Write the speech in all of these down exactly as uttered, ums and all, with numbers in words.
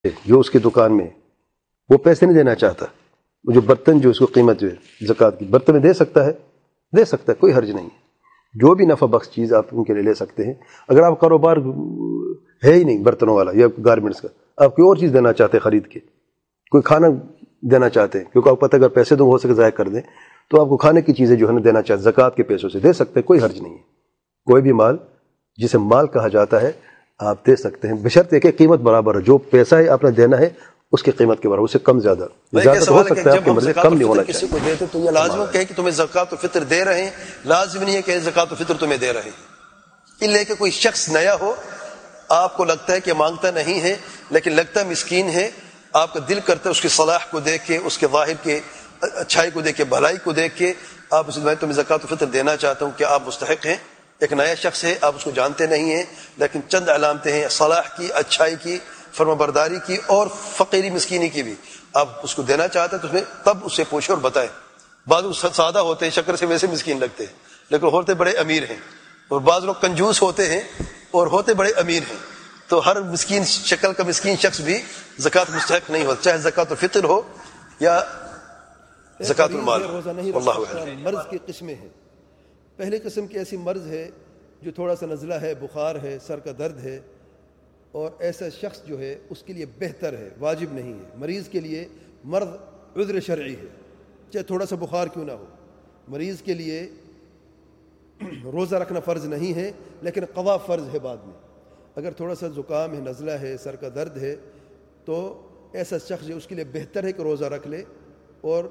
جو اس کی دکان میں وہ پیسے نہیں دینا چاہتا، وہ جو برتن جو اس کو قیمت جو ہے زکوٰۃ کی برتن میں دے سکتا ہے دے سکتا ہے، کوئی حرج نہیں ہے۔ جو بھی نفع بخش چیز آپ ان کے لیے لے سکتے ہیں۔ اگر آپ کاروبار ہے ہی نہیں برتنوں والا یا گارمنٹس کا، آپ کوئی اور چیز دینا چاہتے ہیں خرید کے، کوئی کھانا دینا چاہتے ہیں، کیونکہ آپ کو پتہ اگر پیسے دوں ہو سکے ضائع کر دیں، تو آپ کو کھانے کی چیزیں جو ہے نا دینا چاہتے زکوٰۃ کے پیسوں سے دے سکتے ہیں، کوئی حرج نہیں ہے۔ کوئی بھی مال جسے مال کہا جاتا ہے آپ دے سکتے ہیں، بشرط کہ قیمت برابر ہے، جو پیسہ ہے آپ نے دینا ہے اس کی قیمت کے برابر، اس سے کم زیادہ زیادہ تو ہو سکتا ہے، آپ کی مرضی کم نہیں ہونا چاہیے۔ کسی کو دیتے تو یہ لازم ہے کہ تمہیں زکوٰۃ و فطر دے رہے ہیں، لازم نہیں ہے کہ زکوٰۃ و فطر تمہیں دے رہے ہیں، الا کہ کوئی شخص نیا ہو، آپ کو لگتا ہے کہ مانگتا نہیں ہے لیکن لگتا ہے مسکین ہے، آپ کا دل کرتا ہے اس کی صلاح کو دیکھ کے، اس کے ظاہر کے اچھائی کو دیکھ کے، بھلائی کو دیکھ کے آپ اسے میں تمہیں زکوٰۃ و فطر دینا چاہتا ہوں، کہ آپ مستحق ہیں۔ ایک نیا شخص ہے، آپ اس کو جانتے نہیں ہیں، لیکن چند علامتیں ہیں صلاح کی، اچھائی کی، فرما برداری کی اور فقیری مسکینی کی بھی، آپ اس کو دینا چاہتے ہیں تو اس میں تب اس سے پوچھے اور بتائیں۔ بعض لوگ سادہ ہوتے ہیں، شکل سے ویسے مسکین لگتے ہیں لیکن ہوتے بڑے امیر ہیں، اور بعض لوگ کنجوس ہوتے ہیں اور ہوتے بڑے امیر ہیں، تو ہر مسکین شکل کا مسکین شخص بھی زکوٰۃ مستحق نہیں ہوتا، چاہے زکوٰۃ الفطر ہو یا زکوٰۃ المال۔ اللہ مرض کی قسمیں ہیں۔ پہلی قسم کی ایسی مرض ہے جو تھوڑا سا نزلہ ہے، بخار ہے، سر کا درد ہے، اور ایسا شخص جو ہے اس کے لیے بہتر ہے، واجب نہیں ہے۔ مریض کے لیے مرض عذر شرعی ہے، چاہے تھوڑا سا بخار کیوں نہ ہو، مریض کے لیے روزہ رکھنا فرض نہیں ہے لیکن قضا فرض ہے بعد میں۔ اگر تھوڑا سا زکام ہے، نزلہ ہے، سر کا درد ہے، تو ایسا شخص جو اس کے لیے بہتر ہے کہ روزہ رکھ لے، اور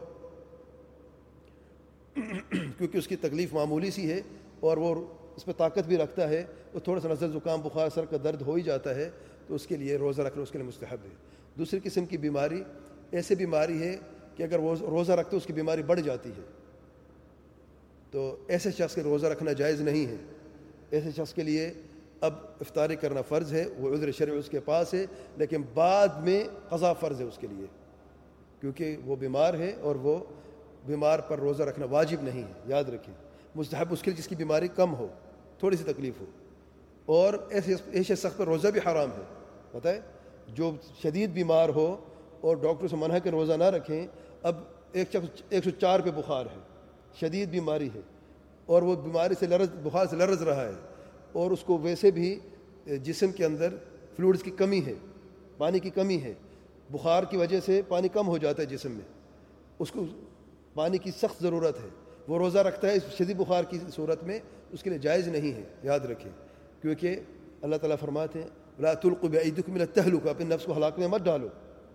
کیونکہ اس کی تکلیف معمولی سی ہے اور وہ اس پہ طاقت بھی رکھتا ہے، تو تھوڑا سا نزلہ زکام بخار سر کا درد ہو ہی جاتا ہے، تو اس کے لیے روزہ رکھنا اس کے لیے مستحب ہے۔ دوسری قسم کی بیماری ایسی بیماری ہے کہ اگر وہ روزہ رکھتے اس کی بیماری بڑھ جاتی ہے، تو ایسے شخص کے روزہ رکھنا جائز نہیں ہے۔ ایسے شخص کے لیے اب افطاری کرنا فرض ہے، وہ عذر شرعی اس کے پاس ہے، لیکن بعد میں قضا فرض ہے اس کے لیے، کیونکہ وہ بیمار ہے اور وہ بیمار پر روزہ رکھنا واجب نہیں ہے، یاد رکھیں۔ مستحب اس کے لیے جس کی بیماری کم ہو، تھوڑی سی تکلیف ہو، اور ایسے ایسے شخص پر روزہ بھی حرام ہے۔ پتہ ہے جو شدید بیمار ہو اور ڈاکٹر سے منع کہ روزہ نہ رکھیں، اب ایک شخص ایک سو چار پہ بخار ہے، شدید بیماری ہے، اور وہ بیماری سے لرز بخار سے لرز رہا ہے، اور اس کو ویسے بھی جسم کے اندر فلوئڈز کی کمی ہے، پانی کی کمی ہے، بخار کی وجہ سے پانی کم ہو جاتا ہے جسم میں، اس کو پانی کی سخت ضرورت ہے، وہ روزہ رکھتا ہے اس شدید بخار کی صورت میں، اس کے لیے جائز نہیں ہے، یاد رکھیں، کیونکہ اللہ تعالیٰ فرماتے ہیں لا تلقوا بأيديكم إلى التهلكة، اپنے نفس کو ہلاک میں مت ڈالو۔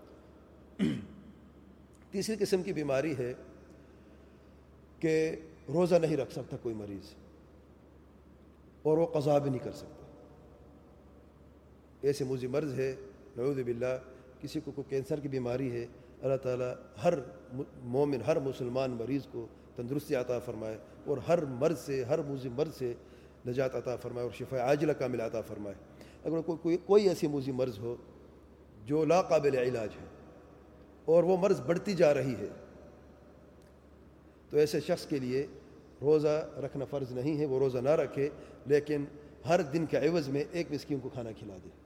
تیسری قسم کی بیماری ہے کہ روزہ نہیں رکھ سکتا کوئی مریض، اور وہ قضا بھی نہیں کر سکتا۔ ایسے موذی مرض ہے، نعوذ باللہ، کسی کو کوئی کینسر کی بیماری ہے، اللہ تعالیٰ ہر مومن ہر مسلمان مریض کو تندرستی عطا فرمائے، اور ہر مرض سے ہر موذی مرض سے نجات عطا فرمائے، اور شفاء عاجلہ کامل عطا فرمائے۔ اگر کوئی کوئی, کوئی ایسی موذی مرض ہو جو لا قابل علاج ہے اور وہ مرض بڑھتی جا رہی ہے، تو ایسے شخص کے لیے روزہ رکھنا فرض نہیں ہے، وہ روزہ نہ رکھے، لیکن ہر دن کے عوض میں ایک مسکین کو کھانا کھلا دے۔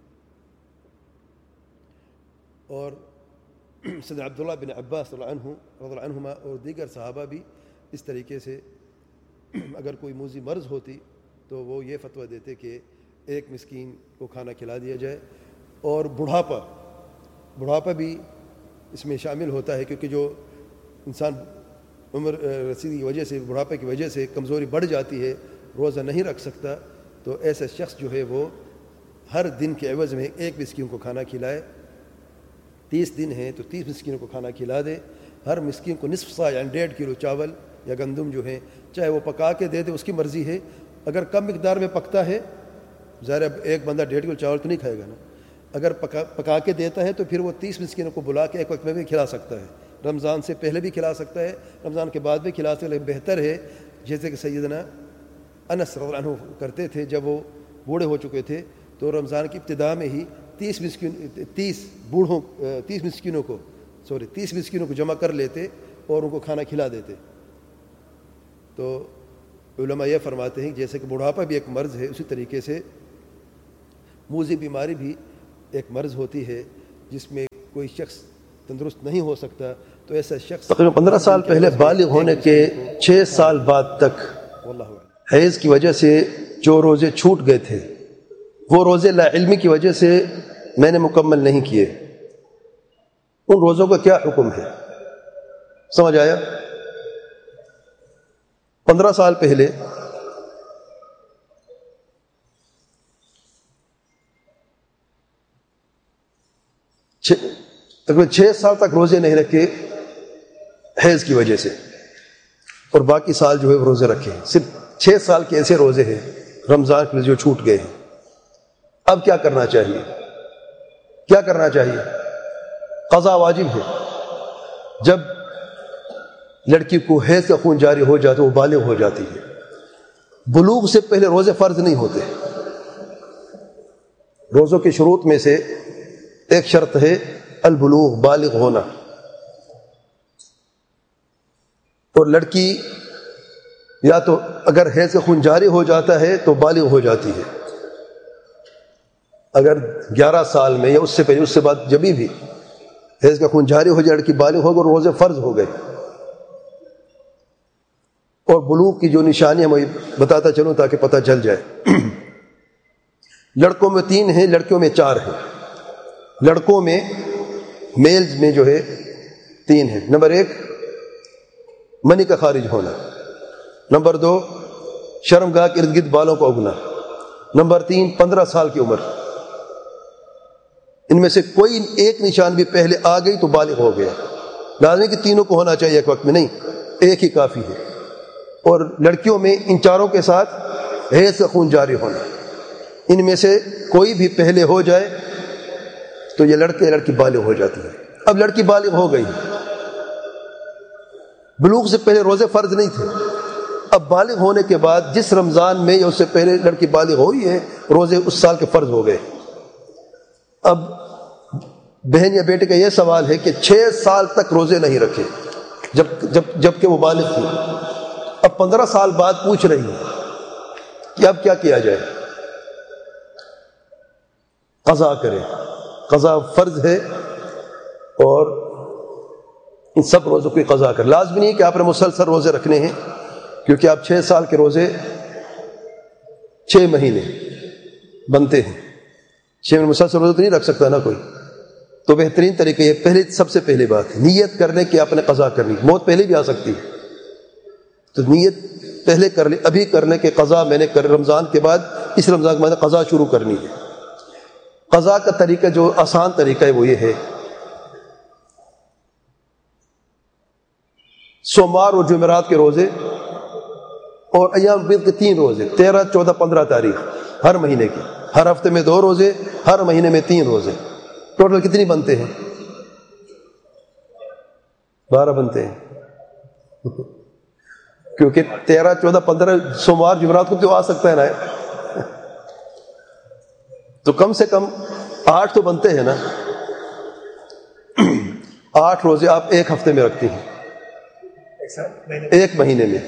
اور سیدنا عبداللہ بن عباس رضی اللہ عنہ رضی اللہ عنہما اور دیگر صحابہ بھی اس طریقے سے اگر کوئی موذی مرض ہوتی تو وہ یہ فتویٰ دیتے کہ ایک مسکین کو کھانا کھلا دیا جائے۔ اور بڑھاپا بڑھاپا بھی اس میں شامل ہوتا ہے، کیونکہ جو انسان عمر رسیدگی کی وجہ سے، بڑھاپے کی وجہ سے کمزوری بڑھ جاتی ہے، روزہ نہیں رکھ سکتا، تو ایسا شخص جو ہے وہ ہر دن کے عوض میں ایک مسکین کو کھانا کھلائے۔ تیس دن ہیں تو تیس مسکینوں کو کھانا کھلا دے، ہر مسکین کو نصف سا یعنی ڈیڑھ کلو چاول یا گندم جو ہیں، چاہے وہ پکا کے دے دے، اس کی مرضی ہے۔ اگر کم مقدار میں پکتا ہے، ظاہر اب ایک بندہ ڈیڑھ کلو چاول تو نہیں کھائے گا نا، اگر پکا پکا کے دیتا ہے تو پھر وہ تیس مسکینوں کو بلا کے ایک وقت میں بھی کھلا سکتا ہے، رمضان سے پہلے بھی کھلا سکتا ہے، رمضان کے بعد بھی کھلا سکتا ہے، لیکن بہتر ہے جیسے کہ سیدنا انس رضی اللہ عنہ کرتے تھے، جب وہ بوڑھے ہو چکے تھے تو رمضان کی ابتدا میں ہی تیس مسکین تیس بوڑھوں تیس مسکینوں کو سوری تیس مسکینوں کو جمع کر لیتے اور ان کو کھانا کھلا دیتے۔ تو علماء یہ فرماتے ہیں جیسے کہ بڑھاپا بھی ایک مرض ہے، اسی طریقے سے موذی بیماری بھی ایک مرض ہوتی ہے، جس میں کوئی شخص تندرست نہیں ہو سکتا تو ایسا شخص تقریباً پندرہ سال پہلے بالغ ہونے کے چھ سال بعد تک واللہ اعلم حیض کی وجہ سے جو روزے چھوٹ گئے تھے وہ روزے لا علمی کی وجہ سے میں نے مکمل نہیں کیے، ان روزوں کا کیا حکم ہے؟ سمجھ آیا؟ پندرہ سال پہلے تقریباً چھ سال تک روزے نہیں رکھے حیض کی وجہ سے، اور باقی سال جو ہے وہ روزے رکھے ہیں، صرف چھ سال کے ایسے روزے ہیں رمضان کے جو چھوٹ گئے ہیں۔ اب کیا کرنا چاہیے؟ کیا کرنا چاہیے؟ قضا واجب ہے۔ جب لڑکی کو حیض کا خون جاری ہو جاتا ہے وہ بالغ ہو جاتی ہے، بلوغ سے پہلے روزے فرض نہیں ہوتے۔ روزوں کے شروط میں سے ایک شرط ہے البلوغ، بالغ ہونا، اور لڑکی یا تو اگر حیض کا خون جاری ہو جاتا ہے تو بالغ ہو جاتی ہے، اگر گیارہ سال میں یا اس سے پہلے، اس سے بعد جبھی بھی حیض کا خون جاری ہو جائے لڑکی بالغ ہوگی اور روزے فرض ہو گئے۔ اور بلوغ کی جو نشانیاں میں بتاتا چلوں تاکہ پتہ چل جائے۔ لڑکوں میں تین ہیں، لڑکیوں میں چار ہیں۔ لڑکوں میں میلز میں جو ہے تین ہیں۔ نمبر ایک منی کا خارج ہونا، نمبر دو شرمگاہ کے ارد گرد بالوں کو اگنا، نمبر تین پندرہ سال کی عمر۔ ان میں سے کوئی ایک نشان بھی پہلے آ گئی تو بالغ ہو گیا۔ لازمی کہ تینوں کو ہونا چاہیے ایک وقت میں، نہیں ایک ہی کافی ہے۔ اور لڑکیوں میں ان چاروں کے ساتھ حیض کا خون جاری ہونا، ان میں سے کوئی بھی پہلے ہو جائے تو یہ لڑکے لڑکی بالغ ہو جاتی ہے۔ اب لڑکی بالغ ہو گئی، بلوغ سے پہلے روزے فرض نہیں تھے، اب بالغ ہونے کے بعد جس رمضان میں یا اس سے پہلے لڑکی بالغ ہوئی ہے روزے اس سال کے فرض ہو گئے۔ اب بہن یا بیٹے کا یہ سوال ہے کہ چھ سال تک روزے نہیں رکھے جب جب جب کہ وہ بالغ تھی، اب پندرہ سال بعد پوچھ رہی ہے کہ اب کیا کیا جائے؟ قضا کرے، قضا فرض ہے، اور ان سب روزوں کی قضا کر۔ لازمی نہیں کہ آپ نے مسلسل روزے رکھنے ہیں، کیونکہ آپ چھ سال کے روزے چھ مہینے بنتے ہیں، چھ مہینے مسلسل روزے تو نہیں رکھ سکتا نا کوئی۔ تو بہترین طریقہ یہ پہلے سب سے پہلی بات ہے نیت کرنے کی، آپ نے قضا کرنی، موت پہلے بھی آ سکتی ہے تو نیت پہلے کر لی، ابھی کرنے کے قضا میں نے کر رمضان کے بعد اس رمضان کے بعد قضا شروع کرنی ہے۔ قضا کا طریقہ جو آسان طریقہ ہے وہ یہ ہے، سوموار اور جمعرات کے روزے اور ایام بیض کے تین روزے، تیرہ چودہ پندرہ تاریخ ہر مہینے کے، ہر ہفتے میں دو روزے، ہر مہینے میں تین روزے، ٹوٹل کتنی بنتے ہیں؟ بارہ بنتے ہیں، کیونکہ تیرہ چودہ پندرہ سوموار جمعرات کو تو آ سکتا ہے نا، تو کم سے کم آٹھ تو بنتے ہیں نا۔ آٹھ روزے آپ ایک ہفتے میں رکھتے ہیں، ایک مہینے میں،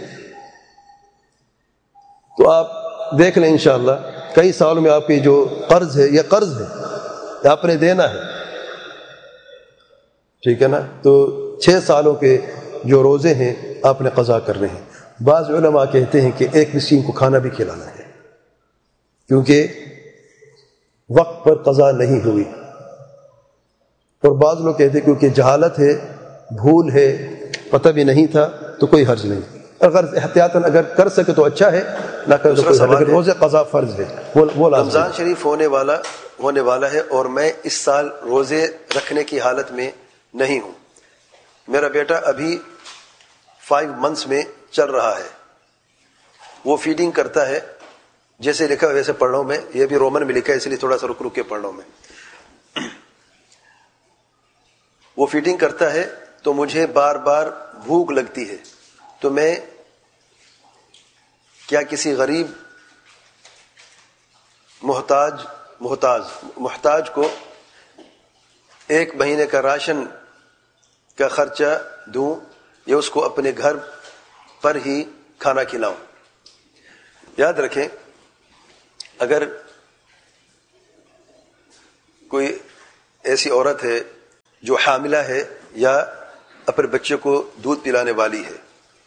تو آپ دیکھ لیں انشاءاللہ کئی سالوں میں آپ کی جو قرض ہے یہ قرض ہے، یہ آپ نے دینا ہے، ٹھیک ہے نا؟ تو چھ سالوں کے جو روزے ہیں آپ نے قضا کرنے ہیں۔ بعض علماء کہتے ہیں کہ ایک مسکین کو کھانا بھی کھلانا ہے، کیونکہ وقت پر قضا نہیں ہوئی، اور بعض لوگ کہتے ہیں کیونکہ جہالت ہے، بھول ہے، پتہ بھی نہیں تھا تو کوئی حرج نہیں، اگر احتیاطاً اگر کر سکے تو اچھا ہے، نہ کر تو کوئی حرج نہیں، روزے قضا فرض ہے، وہ وہ لازم ہے۔ رمضان شریف ہونے والا ہونے والا ہے اور میں اس سال روزے رکھنے کی حالت میں نہیں ہوں، میرا بیٹا ابھی فائیو منتھس میں چل رہا ہے، وہ فیڈنگ کرتا ہے، جیسے لکھا ہے ویسے پڑھ رہا ہوں میں، یہ بھی رومن میں لکھا ہے اس لیے تھوڑا سا رک رک کے پڑھ رہا ہوں میں۔ وہ فیڈنگ کرتا ہے تو مجھے بار بار بھوک لگتی ہے، تو میں کیا کسی غریب محتاج محتاج محتاج کو ایک مہینے کا راشن کا خرچہ دوں یا اس کو اپنے گھر پر ہی کھانا کھلاؤں؟ یاد رکھیں، اگر کوئی ایسی عورت ہے جو حاملہ ہے یا اپنے بچے کو دودھ پلانے والی ہے،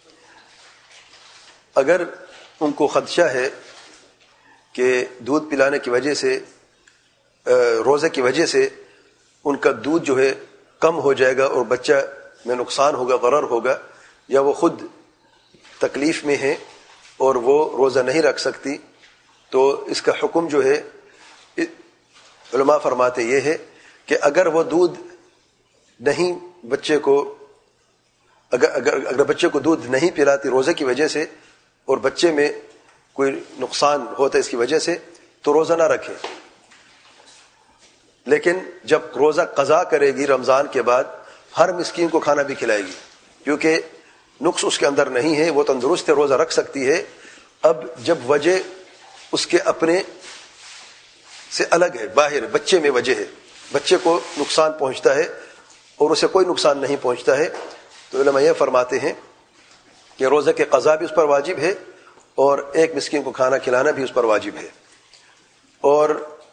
اگر ان کو خدشہ ہے کہ دودھ پلانے کی وجہ سے روزے کی وجہ سے ان کا دودھ جو ہے کم ہو جائے گا اور بچہ میں نقصان ہوگا، ضرر ہوگا، یا وہ خود تکلیف میں ہے اور وہ روزہ نہیں رکھ سکتی، تو اس کا حکم جو ہے علماء فرماتے یہ ہے کہ اگر وہ دودھ نہیں بچے کو اگر اگر اگر بچے کو دودھ نہیں پلاتی روزے کی وجہ سے اور بچے میں کوئی نقصان ہوتا ہے اس کی وجہ سے، تو روزہ نہ رکھے، لیکن جب روزہ قضا کرے گی رمضان کے بعد ہر مسکین کو کھانا بھی کھلائے گی، کیونکہ نقص اس کے اندر نہیں ہے، وہ تندرست ہے، روزہ رکھ سکتی ہے۔ اب جب وجہ اس کے اپنے سے الگ ہے، باہر بچے میں وجہ ہے، بچے کو نقصان پہنچتا ہے اور اسے کوئی نقصان نہیں پہنچتا ہے، تو علماء یہ فرماتے ہیں کہ روزہ کے قضا بھی اس پر واجب ہے اور ایک مسکین کو کھانا کھلانا بھی اس پر واجب ہے۔ اور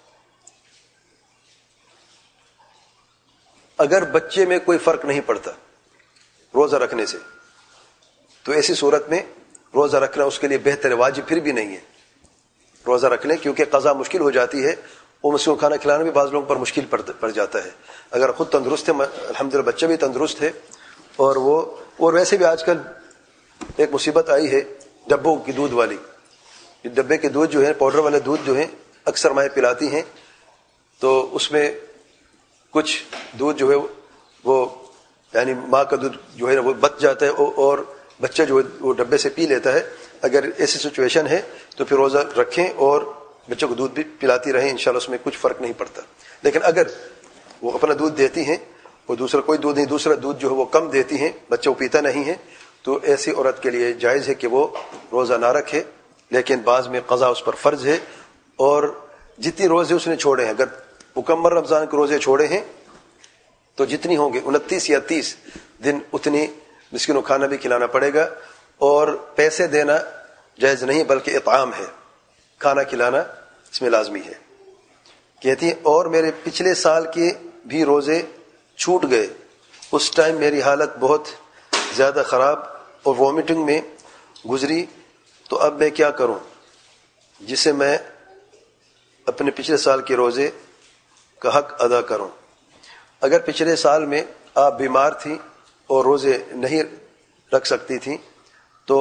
اگر بچے میں کوئی فرق نہیں پڑتا روزہ رکھنے سے، تو ایسی صورت میں روزہ رکھنا اس کے لیے بہتر ہے، واجب پھر بھی نہیں ہے روزہ رکھ لیں، کیونکہ قضا مشکل ہو جاتی ہے، وہ مسکین کو کھانا کھلانا بھی بعض لوگوں پر مشکل پڑ جاتا ہے۔ اگر خود تندرست ہے، الحمدللہ بچہ بھی تندرست ہے، اور وہ اور ویسے بھی آج کل ایک مصیبت آئی ہے ڈبوں کی دودھ والی، ڈبے کے دودھ جو ہے پاؤڈر والے دودھ جو ہیں اکثر مائیں پلاتی ہیں، تو اس میں کچھ دودھ جو ہے وہ یعنی ماں کا دودھ جو ہے وہ بچ جاتا ہے اور بچہ جو ہے وہ ڈبے سے پی لیتا ہے۔ اگر ایسی سچویشن ہے تو پھر روزہ رکھیں اور بچوں کو دودھ بھی پلاتی رہیں، انشاءاللہ اس میں کچھ فرق نہیں پڑتا۔ لیکن اگر وہ اپنا دودھ دیتی ہیں اور دوسرا کوئی دودھ نہیں، دوسرا دودھ جو ہے وہ کم دیتی ہیں، بچہ وہ پیتا نہیں ہے، تو ایسی عورت کے لیے جائز ہے کہ وہ روزہ نہ رکھے، لیکن بعض میں قضا اس پر فرض ہے، اور جتنی روزے اس نے چھوڑے ہیں، اگر مکمل رمضان کے روزے چھوڑے ہیں تو جتنی ہوں گے انتیس یا تیس دن اتنی مسکین کو کھانا بھی کھلانا پڑے گا، اور پیسے دینا جائز نہیں بلکہ اطعام ہے، کھانا کھلانا اس میں لازمی ہے۔ کہتی ہیں اور میرے پچھلے سال کے بھی روزے چھوٹ گئے، اس ٹائم میری حالت بہت زیادہ خراب اور وومٹنگ میں گزری، تو اب میں کیا کروں جسے میں اپنے پچھلے سال کے روزے کا حق ادا کروں؟ اگر پچھلے سال میں آپ بیمار تھیں اور روزے نہیں رکھ سکتی تھیں، تو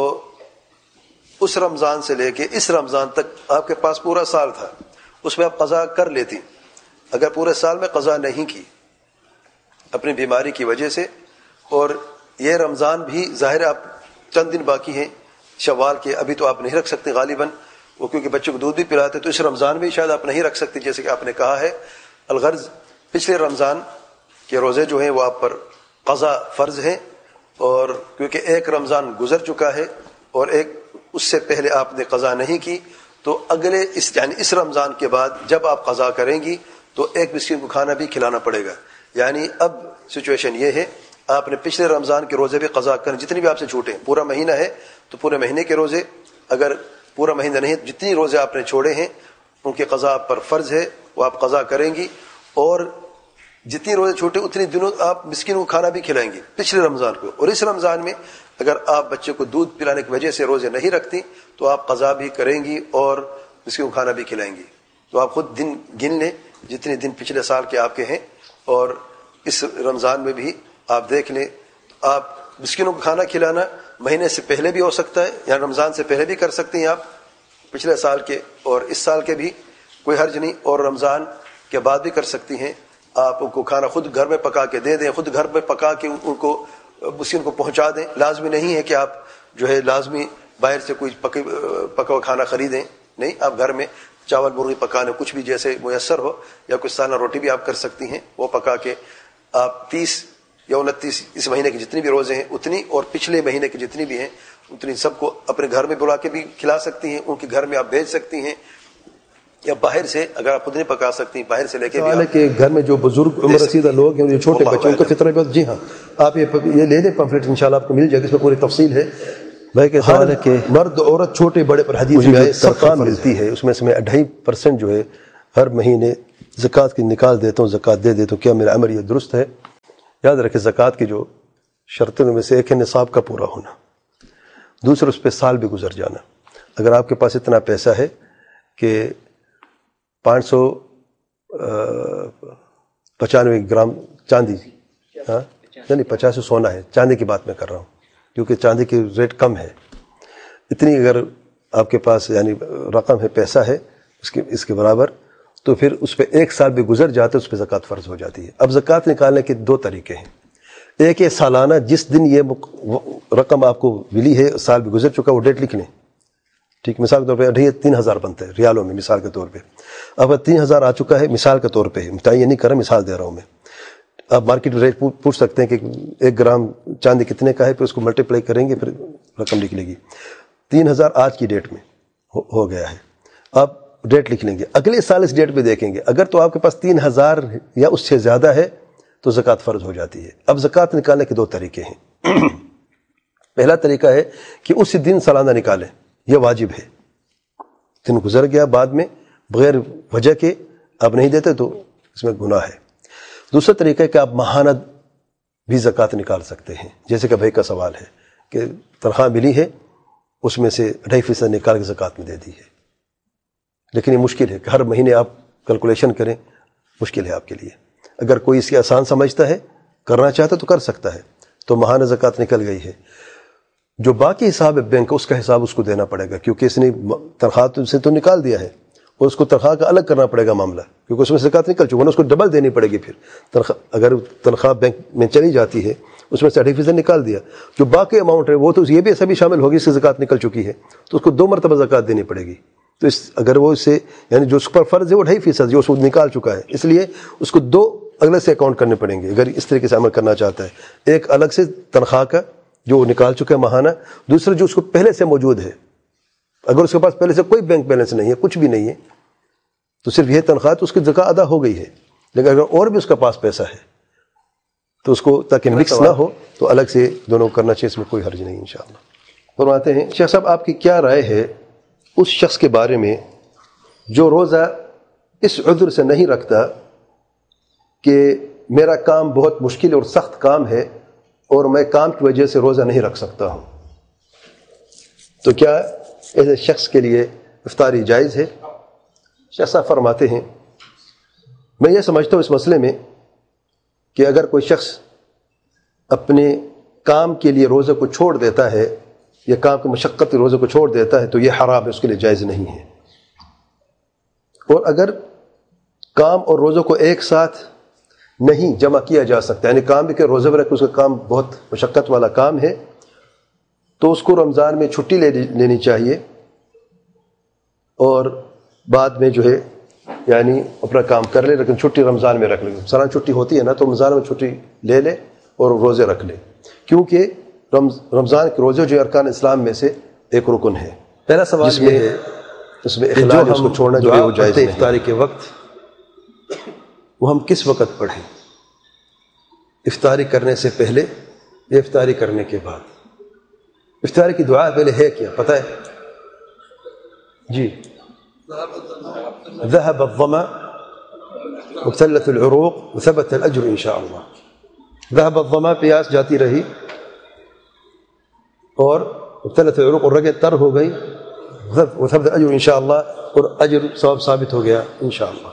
اس رمضان سے لے کے اس رمضان تک آپ کے پاس پورا سال تھا، اس میں آپ قضا کر لیتی۔ اگر پورے سال میں قضا نہیں کی اپنی بیماری کی وجہ سے، اور یہ رمضان بھی ظاہر آپ چند دن باقی ہیں شوال کے، ابھی تو آپ نہیں رکھ سکتے غالباً، وہ کیونکہ بچوں کو دودھ بھی پلاتے، تو اس رمضان میں شاید آپ نہیں رکھ سکتے جیسے کہ آپ نے کہا ہے۔ الغرض پچھلے رمضان کے روزے جو ہیں وہ آپ پر قضا فرض ہیں، اور کیونکہ ایک رمضان گزر چکا ہے اور ایک اس سے پہلے آپ نے قضا نہیں کی، تو اگلے اس یعنی اس رمضان کے بعد جب آپ قضا کریں گی تو ایک مسکین کو کھانا بھی کھلانا پڑے گا۔ یعنی اب سچویشن یہ ہے، آپ نے پچھلے رمضان کے روزے بھی قضا کریں، جتنی بھی آپ سے چھوٹے، پورا مہینہ ہے تو پورے مہینے کے روزے، اگر پورا مہینہ نہیں جتنی روزے آپ نے چھوڑے ہیں ان کے قضا آپ پر فرض ہے، وہ آپ قضا کریں گی، اور جتنی روزے چھوٹے اتنی دنوں آپ مسکین کو کھانا بھی کھلائیں گے پچھلے رمضان کو۔ اور اس رمضان میں اگر آپ بچے کو دودھ پلانے کی وجہ سے روزے نہیں رکھتی تو آپ قضا بھی کریں گی اور مسکین کو کھانا بھی کھلائیں گی۔ تو آپ خود دن گن لیں جتنے دن پچھلے سال کے آپ کے ہیں، اور اس رمضان میں بھی آپ دیکھ لیں، آپ مسکینوں کو کھانا کھلانا مہینے سے پہلے بھی ہو سکتا ہے، یا رمضان سے پہلے بھی کر سکتے ہیں آپ، پچھلے سال کے اور اس سال کے بھی کوئی حرج نہیں، اور رمضان کے بعد بھی کر سکتی ہیں۔ آپ ان کو کھانا خود گھر میں پکا کے دے دیں، خود گھر میں پکا کے ان کو مسکین کو پہنچا دیں، لازمی نہیں ہے کہ آپ جو ہے لازمی باہر سے کوئی پکا پکا ہوا کھانا خریدیں، نہیں، آپ گھر میں چاول مرغی پکانے کچھ بھی جیسے میسر ہو، یا کچھ سالہ روٹی بھی آپ کر سکتی ہیں، وہ پکا کے آپ تیس یا انتیس اس مہینے کے جتنی بھی روزے ہیں اتنی، اور پچھلے مہینے کے جتنی بھی ہیں اتنی سب کو اپنے گھر میں بلا کے بھی کھلا سکتی ہیں، ان کے گھر میں آپ بھیج سکتی ہیں، یا باہر سے اگر آپ خود نہیں پکا سکتی باہر سے لے کے بھی کہ گھر میں جو بزرگ عمر رسیدہ لوگ ہیں، جو چھوٹے بچے ان کا فطرہ بھی، جی ہاں آپ یہ یہ لے لیں پمفلٹ، انشاءاللہ آپ کو مل جائے گا، اس میں پوری تفصیل ہے۔ بھائی کے سوال ہے کہ مرد عورت چھوٹے بڑے پر حدیث میں تنخواہ ملتی ہے، اس میں سے میں ڈھائی پرسنٹ جو ہے ہر مہینے زکوٰۃ کی نکال دیتا ہوں، زکوٰۃ دے دیتا ہوں، کیا میرا عمل یہ درست ہے؟ یاد رکھیں زکوٰۃ کی جو شرطوں میں سے ایک ہے نصاب کا پورا ہونا، دوسرا اس پہ سال بھی گزر جانا۔ اگر آپ کے پاس اتنا پیسہ ہے کہ پانچ سو پچانوے گرام چاندی، ہاں نہیں پچاس سو سونا ہے، چاندی کی بات میں کر رہا ہوں کیونکہ چاندی کی ریٹ کم ہے، اتنی اگر آپ کے پاس یعنی رقم ہے، پیسہ ہے اس کے اس کے برابر، تو پھر اس پہ ایک سال بھی گزر جاتا ہے، اس پہ زکوٰۃ فرض ہو جاتی ہے۔ اب زکوٰۃ نکالنے کے دو طریقے ہیں، ایک ہے سالانہ، جس دن یہ رقم آپ کو ملی ہے سال بھی گزر چکا، وہ ڈیٹ لکھ لیں، ٹھیک، مثال کے طور پہ اڈھی تین ہزار بنتا ہے ریالوں میں، مثال کے طور پہ اب تین ہزار آ چکا ہے، مثال کے طور پہ متعین نہیں کر رہا، مثال دے رہا ہوں میں۔ آپ مارکیٹ ریٹ پوچھ سکتے ہیں کہ ایک گرام چاندی کتنے کا ہے، پھر اس کو ملٹیپلائی کریں گے، پھر رقم نکلے گی۔ تین ہزار آج کی ڈیٹ میں ہو گیا ہے، آپ ڈیٹ لکھ لیں گے، اگلے سال اس ڈیٹ پہ دیکھیں گے، اگر تو آپ کے پاس تین ہزار یا اس سے زیادہ ہے تو زکوٰۃ فرض ہو جاتی ہے۔ اب زکوٰۃ نکالنے کے دو طریقے ہیں، پہلا طریقہ ہے کہ اسی دن سالانہ نکالیں، یہ واجب ہے، دن گزر گیا بعد میں بغیر وجہ کے آپ نہیں دیتے تو اس میں گناہ ہے۔ دوسرا طریقہ ہے کہ آپ ماہانہ بھی زکوٰۃ نکال سکتے ہیں، جیسے کہ بھائی کا سوال ہے کہ تنخواہ ملی ہے، اس میں سے ڈھائی فیصد نکال کے زکوٰۃ میں دے دی ہے، لیکن یہ مشکل ہے کہ ہر مہینے آپ کیلکولیشن کریں، مشکل ہے آپ کے لیے۔ اگر کوئی اس کی آسان سمجھتا ہے، کرنا چاہتا تو کر سکتا ہے، تو ماہانہ زکوٰۃ نکل گئی ہے۔ جو باقی حساب ہے بینک کا، اس کا حساب اس کو دینا پڑے گا، کیونکہ اس نے تنخواہ سے تو نکال دیا ہے، اور اس کو تنخواہ کا الگ کرنا پڑے گا معاملہ، کیونکہ اس میں زکوٰۃ نکل چکا ہے، اس کو ڈبل دینی پڑے گی پھر تنخواہ۔ اگر تنخواہ بینک میں چلی جاتی ہے، اس میں سے اڑھائی فیصد نکال دیا، جو باقی اماؤنٹ ہے وہ تو یہ بھی ایسا بھی شامل ہوگی، اس سے زکوٰۃ نکل چکی ہے، تو اس کو دو مرتبہ زکوٰۃ دینی پڑے گی۔ تو اس اگر وہ اس سے یعنی جو اس پر فرض ہے وہ ڈھائی فیصد جو اس کو نکال چکا ہے، اس لیے اس کو دو اگلے سے اکاؤنٹ کرنے پڑیں گے اگر اس طریقے سے عمل کرنا چاہتا ہے، ایک الگ سے تنخواہ کا جو وہ نکال چکا ہے ماہانہ، دوسرا جو اس کو پہلے سے موجود ہے، اگر اس کے پاس پہلے سے کوئی بینک بیلنس نہیں ہے، کچھ بھی نہیں ہے، تو صرف یہ تنخواہ تو اس کی زکوٰۃ ادا ہو گئی ہے، لیکن اگر اور بھی اس کا پاس پیسہ ہے تو اس کو تاکہ مکس نہ ہو تو الگ سے دونوں کرنا چاہیے، اس میں کوئی حرج نہیں انشاءاللہ۔ فرماتے ہیں شیخ صاحب آپ کی کیا رائے ہے اس شخص کے بارے میں جو روزہ اس عذر سے نہیں رکھتا کہ میرا کام بہت مشکل اور سخت کام ہے اور میں کام کی وجہ سے روزہ نہیں رکھ سکتا ہوں، تو کیا ایسے شخص کے لیے افطاری جائز ہے؟ شیخ صاحب فرماتے ہیں میں یہ سمجھتا ہوں اس مسئلے میں کہ اگر کوئی شخص اپنے کام کے لیے روزے کو چھوڑ دیتا ہے یا کام کی مشقت روزے کو چھوڑ دیتا ہے تو یہ حرام ہے، اس کے لیے جائز نہیں ہے۔ اور اگر کام اور روزوں کو ایک ساتھ نہیں جمع کیا جا سکتا، یعنی کام بھی کہ روزے برک اس کا کام بہت مشقت والا کام ہے، تو اس کو رمضان میں چھٹی لے لینی چاہیے اور بعد میں جو ہے یعنی اپنا کام کر لے، لیکن چھٹی رمضان میں رکھ لے۔ سالانہ چھٹی ہوتی ہے نا، تو رمضان میں چھٹی لے لے اور روزے رکھ لے، کیونکہ رمضان کے روزے جو ارکان اسلام میں سے ایک رکن ہے۔ پہلا سوال یہ ہے اس میں اخلال اس کو چھوڑنا جو ہے وہ جائز نہیں۔ افطاری کے وقت وہ ہم کس وقت پڑھیں؟ افطاری کرنے سے پہلے یا افطاری کرنے کے بعد؟ افطاری کی دعا پہلے ہے کیا پتہ ہے؟ جی ذهب الظمأ وابتلت العروق وثبت الاجر ان شاء اللہ۔ ذهب الظمأ پیاس جاتی رہی اور ابتلت العروق اور رگیں تر ہو گئی، وثبت الاجر ان شاء اللہ، اور اجر ثواب ثابت ہو گیا ان شاء اللہ۔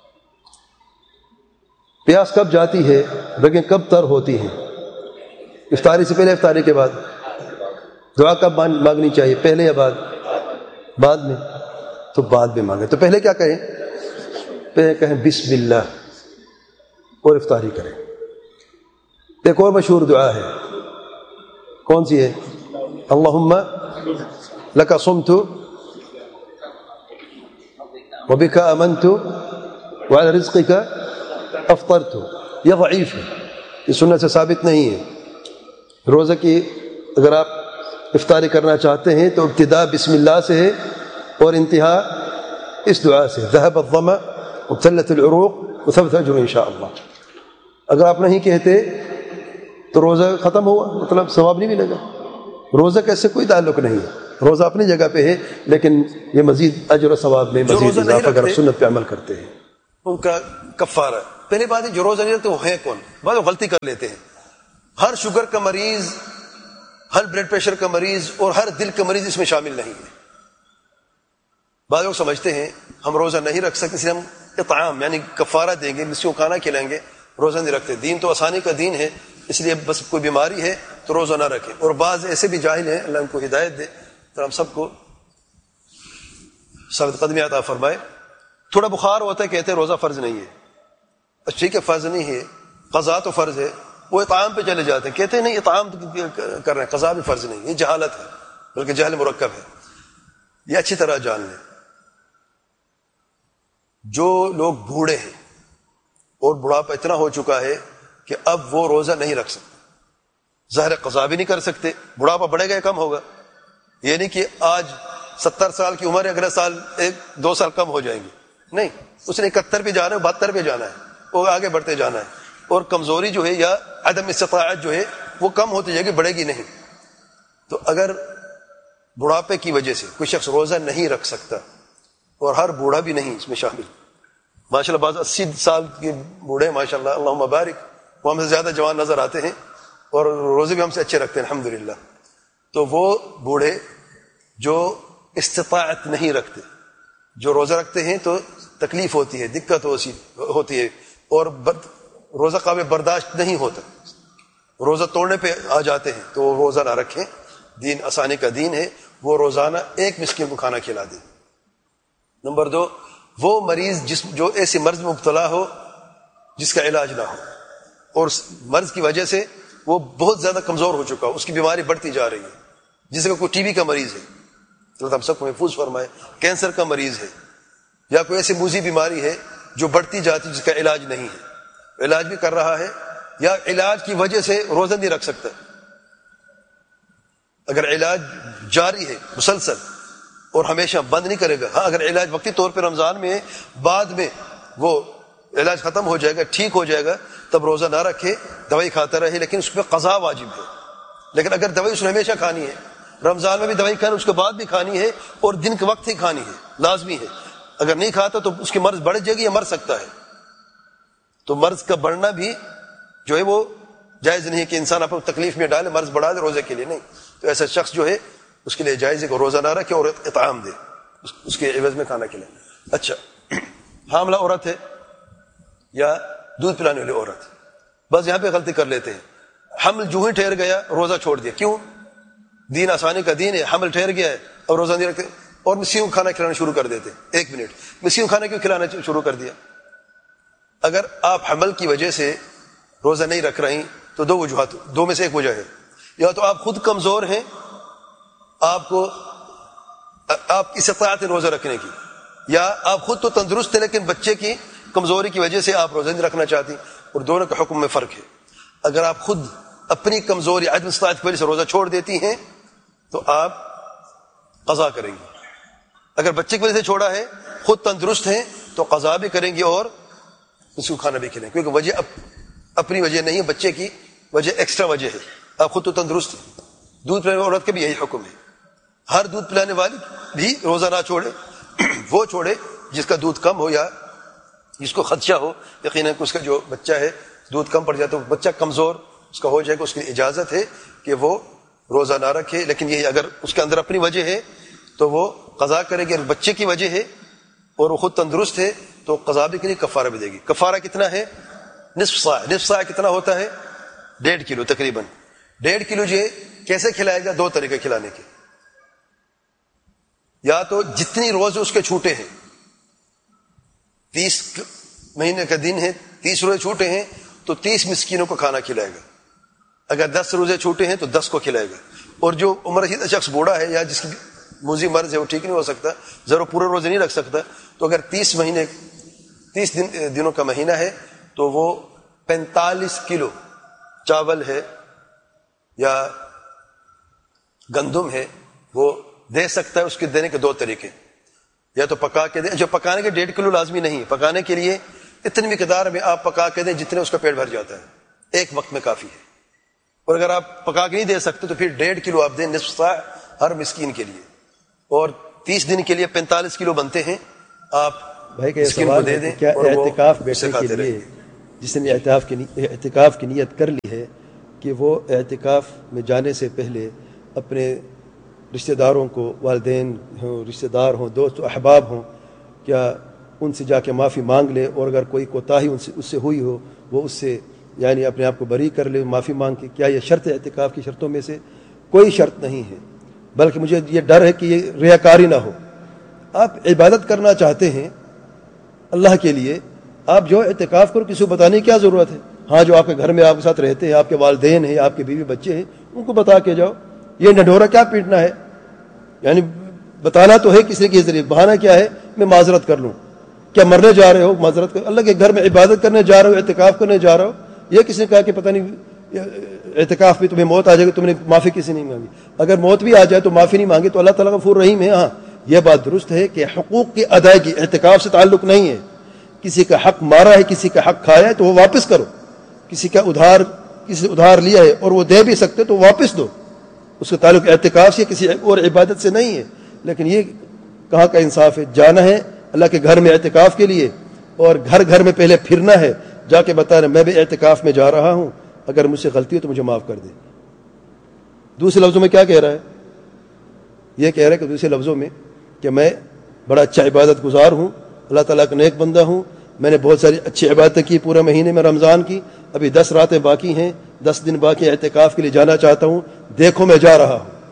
پیاس کب جاتی ہے، رگیں کب تر ہوتی ہیں؟ افطاری سے پہلے افطاری کے بعد؟ دعا کب مانگنی چاہیے، پہلے یا بعد؟ بعد میں، تو بعد میں مانگیں۔ تو پہلے کیا کہیں؟ پہلے کہیں بسم اللہ اور افطاری کریں۔ ایک اور مشہور دعا ہے، کون سی ہے؟ اللہم لک صمت وبک آمنت وعلی رزقک افطرت۔ یہ ضعیف ہے، یہ سنت سے ثابت نہیں ہے۔ روزہ کی اگر آپ افطاری کرنا چاہتے ہیں تو ابتدا بسم اللہ سے ہے اور انتہا اس دعا سے، ذهب الظمأ وابتلت العروق وثبت الاجر ان شاء اللہ۔ اگر آپ نہیں کہتے تو روزہ ختم ہوا، مطلب ثواب نہیں ملے گا۔ روزہ کا اس سے کوئی تعلق نہیں ہے، روزہ اپنی جگہ پہ ہے، لیکن یہ مزید اجر و ثواب میں مزید اضافہ اگر سنت پہ عمل کرتے ہیں۔ ان کا کفارہ. پہلی بات ہے جو روزہ نہیں رکھتے وہ ہیں کون؟ بعض لوگ غلطی کر لیتے ہیں. ہر شوگر کا مریض، ہر بلڈ پریشر کا مریض اور ہر دل کا مریض اس میں شامل نہیں ہے. بعض لوگ سمجھتے ہیں ہم روزہ نہیں رکھ سکتے اس لیے ہم اطعام یعنی کفارہ دیں گے، مسکینوں کو کھانا کھلائیں گے، روزہ نہیں رکھتے. دین تو آسانی کا دین ہے، اس لیے بس کوئی بیماری ہے تو روزہ نہ رکھیں. اور بعض ایسے بھی جاہل ہیں، اللہ ان کو ہدایت دے، تو ہم سب کو ثابت قدمی عطا فرمائے. تھوڑا بخار ہوتا ہے کہتے ہیں روزہ فرض نہیں ہے. اچھا ٹھیک ہے، فرض نہیں ہے، قضا تو فرض ہے. وہ اطعام پہ چلے جاتے ہیں، کہتے ہیں نہیں اطعام کر رہے ہیں، قضا بھی فرض نہیں. یہ جہالت ہے، بلکہ جہل مرکب ہے. یہ اچھی طرح جان لیں. جو لوگ بوڑھے ہیں اور بڑھاپا اتنا ہو چکا ہے کہ اب وہ روزہ نہیں رکھ سکتے، ظاہر قضا بھی نہیں کر سکتے. بڑھاپا بڑھے گا یا کم ہوگا؟ یہ نہیں کہ آج ستر سال کی عمر ہے، اگلے سال ایک دو سال کم ہو جائیں گے. نہیں، اس نے اکہتر پہ جانا ہے، بہتر پہ جانا ہے، وہ آگے بڑھتے جانا ہے. اور کمزوری جو ہے یا عدم استطاعت جو ہے وہ کم ہوتی جائے گی، بڑھے گی نہیں. تو اگر بڑھاپے کی وجہ سے کوئی شخص روزہ نہیں رکھ سکتا، اور ہر بوڑھا بھی نہیں اس میں شامل، ماشاء اللہ بعض اسی سال کے بوڑھے ماشاء اللہ اللہم بارک، وہ ہم سے زیادہ جوان نظر آتے ہیں اور روزے بھی ہم سے اچھے رکھتے ہیں الحمدللہ. تو وہ بوڑھے جو استطاعت نہیں رکھتے، جو روزہ رکھتے ہیں تو تکلیف ہوتی ہے، دقت ہوتی ہے، اور روزہ قابل برداشت نہیں ہوتا، روزہ توڑنے پہ آ جاتے ہیں، تو وہ روزہ نہ رکھیں. دین آسانی کا دین ہے. وہ روزانہ ایک مسکین کو کھانا کھلا دیں. نمبر دو، وہ مریض جس جو ایسے مرض میں مبتلا ہو جس کا علاج نہ ہو، اور مرض کی وجہ سے وہ بہت زیادہ کمزور ہو چکا ہو، اس کی بیماری بڑھتی جا رہی ہے، جس کا کوئی ٹی بی کا مریض ہے، اللہ ہم سب کو محفوظ فرمائے، کینسر کا مریض ہے، یا کوئی ایسی موذی بیماری ہے جو بڑھتی جاتی جس کا علاج نہیں ہے، علاج بھی کر رہا ہے یا علاج کی وجہ سے روزہ نہیں رکھ سکتا. اگر علاج جاری ہے مسلسل اور ہمیشہ بند نہیں کرے گا، ہاں اگر علاج وقتی طور پہ رمضان میں بعد میں وہ علاج ختم ہو جائے گا، ٹھیک ہو جائے گا، تب روزہ نہ رکھے، دوائی کھاتا رہے، لیکن اس پہ قضا واجب ہے. لیکن اگر دوائی اس نے ہمیشہ کھانی ہے، رمضان میں بھی دوائی کھانی، اس کے بعد بھی کھانی ہے، اور دن کے وقت ہی کھانی ہے، لازمی ہے. اگر نہیں کھاتا تو اس کی مرض بڑھ جائے گی یا مر سکتا ہے. تو مرض کا بڑھنا بھی جو ہے وہ جائز نہیں ہے کہ انسان اپنے تکلیف میں ڈالے، مرض بڑھا دے روزے کے لیے، نہیں. تو ایسا شخص جو ہے اس کے لیے جائز ہے کہ روزہ نہ رکھے اور اطعام دے، اس کے عوض میں کھانا کھلائے. اچھا، حاملہ عورت ہے یا دودھ پلانے والی عورت، بس یہاں پہ غلطی کر لیتے ہیں. حمل جو ہی ٹھہر گیا روزہ چھوڑ دیا. کیوں؟ دین آسانی کا دین ہے، حمل ٹھہر گیا ہے اور روزہ نہیں رکھتے، اور مسکین کو کھانا کھلانا شروع کر دیتے. ایک منٹ، مسکین کو کھانا کیوں کھلانا شروع کر دیا؟ اگر آپ حمل کی وجہ سے روزہ نہیں رکھ رہی تو دو وجوہات، دو میں سے ایک وجہ ہے. یا تو آپ خود کمزور ہیں، آپ کو آپ کی استطاعت ہے روزہ رکھنے کی، یا آپ خود تو تندرست ہیں لیکن بچے کی کمزوری کی وجہ سے آپ روزہ نہیں رکھنا چاہتی. اور دونوں کے حکم میں فرق ہے. اگر آپ خود اپنی کمزوری عدم استطاعت کی وجہ سے روزہ چھوڑ دیتی ہیں تو آپ قضا کریں گی. اگر بچے کی وجہ سے چھوڑا ہے، خود تندرست ہیں تو قضا بھی کریں گی اور اس کو کھانا بھی کھلائیں، کیونکہ وجہ اپنی وجہ نہیں ہے، بچے کی وجہ ایکسٹرا وجہ ہے. آپ خود تو تندرست ہیں. دودھ پلانے والی عورت کا بھی یہی حکم ہے. ہر دودھ پلانے والی بھی روزہ نہ چھوڑے، وہ چھوڑے جس کا دودھ کم ہو یا جس کو خدشہ ہو یقیناً کہ اس کا جو بچہ ہے دودھ کم پڑ جائے تو بچہ کمزور اس کا ہو جائے گا، اس کی اجازت ہے کہ وہ روزہ نہ رکھے. لیکن یہ اگر اس کے اندر اپنی وجہ ہے تو وہ قضا کرے گی. اگر بچے کی وجہ ہے اور وہ خود تندرست ہے تو قضا بھی کرے، کفارہ بھی دے گی. کفارہ کتنا ہے؟ نصف صاع. نصف صاع کتنا ہوتا ہے؟ ڈیڑھ کلو تقریباً. ڈیڑھ کلو جو کیسے کھلائے گا؟ دو طریقے کھلانے کے. یا تو جتنی روزے اس کے چھوٹے ہیں، تیس مہینے کا دن ہے، تیس روزے چھوٹے ہیں تو تیس مسکینوں کو کھانا کھلائے گا. اگر دس روزے چھوٹے ہیں تو دس کو کھلائے گا. اور جو عمر رسیدہ شخص بوڑھا ہے یا جس کی موذی مرض ہے وہ ٹھیک نہیں ہو سکتا، ضرور پورے روزے نہیں رکھ سکتا، تو اگر تیس مہینے تیس دن دنوں کا مہینہ ہے تو وہ پینتالیس کلو چاول ہے یا گندم ہے وہ دے سکتا ہے. اس کے دینے کے دو طریقے، یا تو پکا کے دیں، جو پکانے کے ڈیڑھ کلو لازمی نہیں، پکانے کے لیے اتنی مقدار میں آپ پکا کے دیں جتنے اس کا پیٹ بھر جاتا ہے، ایک وقت میں کافی ہے. اور اگر آپ پکا کے نہیں دے سکتے تو پھر ڈیڑھ کلو آپ دیں، نصف صاع ہر مسکین کے لیے. اور تیس دن کے لیے پینتالیس کلو بنتے ہیں، آپ بھائی کا یہ مسکین کو سوال دے ہے دیں کہ کیا اور وہ اعتکاف بیٹھنے سکھاتے کے لیے رہیں۔ جس نے اعتکاف کی اعتکاف کی نیت کر لی ہے کہ وہ اعتکاف میں جانے سے پہلے اپنے رشتہ داروں کو، والدین ہوں، رشتہ دار ہوں، دوست و احباب ہوں، کیا ان سے جا کے معافی مانگ لے، اور اگر کوئی کوتاہی ان سے اس سے ہوئی ہو وہ اس سے یعنی اپنے آپ کو بری کر لے معافی مانگ کے؟ کیا یہ شرط ہے اعتکاف کی شرطوں میں سے؟ کوئی شرط نہیں ہے، بلکہ مجھے یہ ڈر ہے کہ یہ ریاکاری نہ ہو۔ آپ عبادت کرنا چاہتے ہیں اللہ کے لیے، آپ جو اعتکاف کرو، کسی کو بتانے کی کیا ضرورت ہے؟ ہاں جو آپ کے گھر میں آپ کے ساتھ رہتے ہیں، آپ کے والدین ہیں، آپ کے بیوی بچے ہیں، ان کو بتا کے جاؤ۔ یہ ڈھنڈورا کیا پیٹنا ہے؟ یعنی بتانا تو ہے کسی کے ذریعے، بہانہ کیا ہے؟ میں معذرت کر لوں۔ کیا مرنے جا رہے ہو؟ معذرت کر، اللہ کے گھر میں عبادت کرنے جا رہے ہو، اعتکاف کرنے جا رہے ہو۔ یہ کسی نے کہا کہ پتہ نہیں اعتکاف میں تمہیں موت آ جائے گی، تم نے معافی کسی نہیں مانگی؟ اگر موت بھی آ جائے تو معافی نہیں مانگی تو اللہ تعالیٰ غفور رحیم ہے۔ ہاں یہ بات درست ہے کہ حقوق کی ادائیگی اعتکاف سے تعلق نہیں ہے۔ کسی کا حق مارا ہے، کسی کا حق کھایا ہے تو وہ واپس کرو۔ کسی کا ادھار کسی ادھار لیا ہے اور وہ دے بھی سکتے تو واپس دو۔ اس کا تعلق اعتکاف سے کسی اور عبادت سے نہیں ہے۔ لیکن یہ کہاں کا انصاف ہے؟ جانا ہے اللہ کے گھر میں اعتکاف کے لیے اور گھر گھر میں پہلے پھرنا ہے، جا کے بتانا میں بھی اعتکاف میں جا رہا ہوں، اگر مجھ سے غلطی ہو تو مجھے معاف کر دے۔ دوسرے لفظوں میں کیا کہہ رہا ہے؟ یہ کہہ رہا ہے کہ دوسرے لفظوں میں کہ میں بڑا اچھا عبادت گزار ہوں، اللہ تعالیٰ کا نیک بندہ ہوں، میں نے بہت ساری اچھی عبادتیں کی پورے مہینے میں رمضان کی، ابھی دس راتیں باقی ہیں، دس دن باقی اعتکاف کے لیے جانا چاہتا ہوں، دیکھو میں جا رہا ہوں۔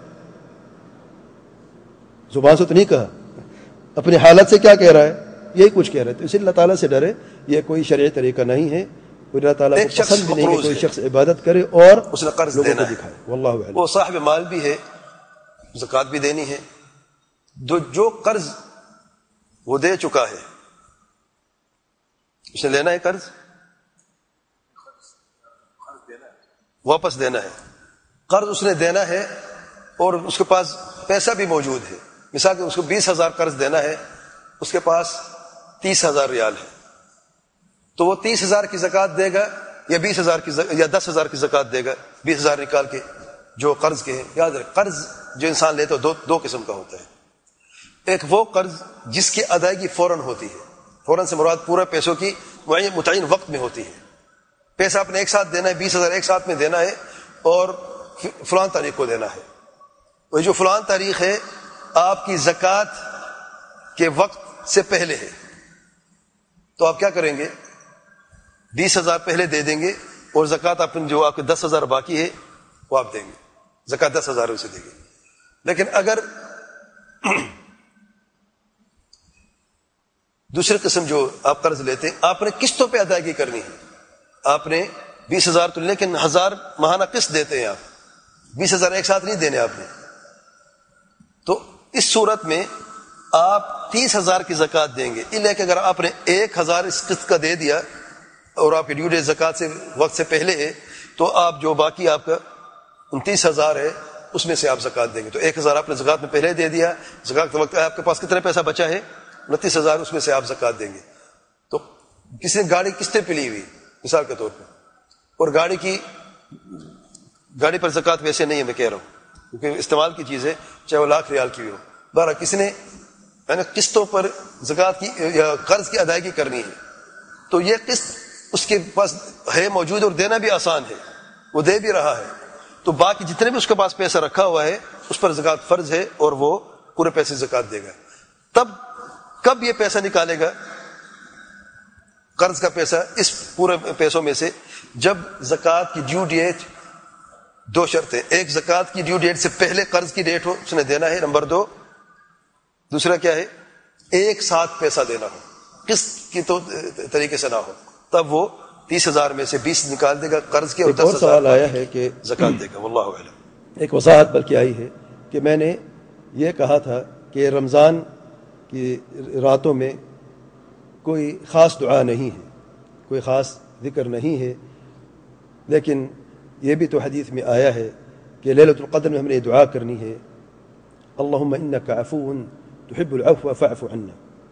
زبان سے تو نہیں کہا، اپنی حالت سے کیا کہہ رہا ہے؟ یہی کچھ کہہ رہا ہے۔ تو اسی اللہ تعالیٰ سے ڈرے، یہ کوئی شرعی طریقہ نہیں ہے، کوئی اللہ تعالیٰ کو پسند بھی نہیں کہ کوئی شخص عبادت کرے اور اس نے قرض لوگوں دینا کو ہے، دکھائے۔ واللہ اعلم۔ وہ صاحب مال بھی ہے، زکوٰۃ بھی دینی ہے، جو جو قرض وہ دے چکا ہے اس نے لینا ہے، قرض واپس دینا ہے۔ قرض اس نے دینا ہے اور اس کے پاس پیسہ بھی موجود ہے، مثال کہ اس کو بیس ہزار قرض دینا ہے، اس کے پاس تیس ہزار ریال ہے، تو وہ تیس ہزار کی زکوٰۃ دے گا یا بیس ہزار کی یا دس ہزار کی زکوٰۃ دے گا؟ بیس ہزار نکال کے جو قرض کے ہیں۔ یاد رکھ، قرض جو انسان لیتا ہے دو دو قسم کا ہوتا ہے۔ ایک وہ قرض جس کی ادائیگی فوراً ہوتی ہے، فوراً سے مراد پورے پیسوں کی متعین وقت میں ہوتی ہے۔ پیسہ آپ نے ایک ساتھ دینا ہے، بیس ہزار ایک ساتھ میں دینا ہے اور فلان تاریخ کو دینا ہے۔ وہ جو فلان تاریخ ہے آپ کی زکوٰۃ کے وقت سے پہلے ہے، تو آپ کیا کریں گے؟ بیس ہزار پہلے دے دیں گے اور زکوٰۃ آپ جو آپ کے دس ہزار باقی ہے وہ آپ دیں گے، زکوٰۃ دس ہزار اسے دیں گے۔ لیکن اگر دوسری قسم جو آپ قرض لیتے ہیں، آپ نے قسطوں پہ ادائیگی کرنی ہے، آپ نے بیس ہزار تو لیکن ہزار ماہانہ قسط دیتے ہیں، آپ بیس ہزار ایک ساتھ نہیں دینے آپ نے، تو اس صورت میں آپ تیس ہزار کی زکوٰۃ دیں گے۔ اس لیے کہ اگر آپ نے ایک ہزار اس قسط کا دے دیا اور آپ کی ڈیو ڈیٹ زکوٰۃ سے وقت سے پہلے ہے، تو آپ جو باقی آپ کا انتیس ہزار ہے اس میں سے آپ زکوٰۃ دیں گے۔ تو ایک ہزار آپ نے زکوٰۃ میں پہلے دے دیا، زکوٰۃ کے وقت آپ کے پاس کتنا پیسہ بچا ہے؟ انتیس ہزار، اس میں سے آپ زکوٰۃ دیں گے۔ تو کسی نے گاڑی قسطیں پہ لی ہوئی مثال کے طور پہ، اور گاڑی کی گاڑی پر زکوٰۃ ویسے نہیں ہے، میں کہہ رہا ہوں کیونکہ استعمال کی چیز ہے، چاہے وہ لاکھ ریال کی ہو، بہرحال کسی نے قسطوں پر زکوٰۃ کی یا قرض کی ادائیگی کرنی ہے، تو یہ قسط اس کے پاس ہے موجود اور دینا بھی آسان ہے، وہ دے بھی رہا ہے، تو باقی جتنے بھی اس کے پاس پیسہ رکھا ہوا ہے اس پر زکوٰۃ فرض ہے اور وہ پورے پیسے زکوٰۃ دے گا۔ تب کب یہ پیسہ نکالے گا قرض کا پیسہ اس پورے پیسوں میں سے؟ جب زکوٰۃ کی ڈیو ڈیٹ، دو شرطیں، ایک زکوٰۃ کی ڈیو ڈیٹ سے پہلے قرض کی ڈیٹ ہو، اس نے دینا ہے، نمبر دو دوسرا کیا ہے؟ ایک ساتھ پیسہ دینا ہو، قسط کی تو طریقے سے نہ ہو، تب وہ تیس ہزار میں سے بیس نکال دے گا قرض کے اور ایک اور دس سوال ہزار آیا ہے کہ زکوٰۃ دے گا۔ واللہ اعلم۔ ایک وضاحت بلکہ آئی ہے کہ میں نے یہ کہا تھا کہ رمضان کی راتوں میں کوئی خاص دعا نہیں ہے، کوئی خاص ذکر نہیں ہے، لیکن یہ بھی تو حدیث میں آیا ہے کہ لیلۃ القدر میں ہم نے دعا کرنی ہے، اللہم انک عفو تحب العفو فاعف عنا۔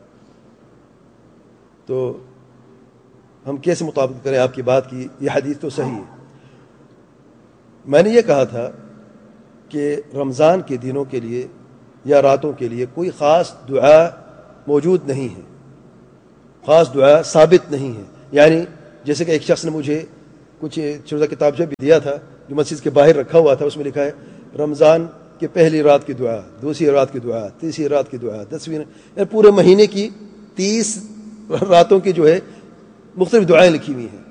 تو ہم کیسے مطابقت کریں آپ کی بات کی؟ یہ حدیث تو صحیح ہے۔ میں نے یہ کہا تھا کہ رمضان کے دنوں کے لیے یا راتوں کے لیے کوئی خاص دعا موجود نہیں ہے، خاص دعا ثابت نہیں ہے. یعنی جیسے کہ ایک شخص نے مجھے کچھ چھوٹا کتابچہ بھی دیا تھا جو مسجد کے باہر رکھا ہوا تھا, اس میں لکھا ہے رمضان کے پہلی رات کی دعا, دوسری رات کی دعا, تیسری رات کی دعا, دسویں, یعنی پورے مہینے کی تیس راتوں کی جو ہے مختلف دعائیں لکھی ہوئی ہیں.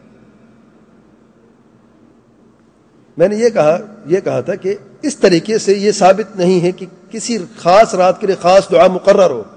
میں نے یہ کہا یہ کہا تھا کہ اس طریقے سے یہ ثابت نہیں ہے کہ کسی خاص رات کے لیے خاص دعا مقرر ہو,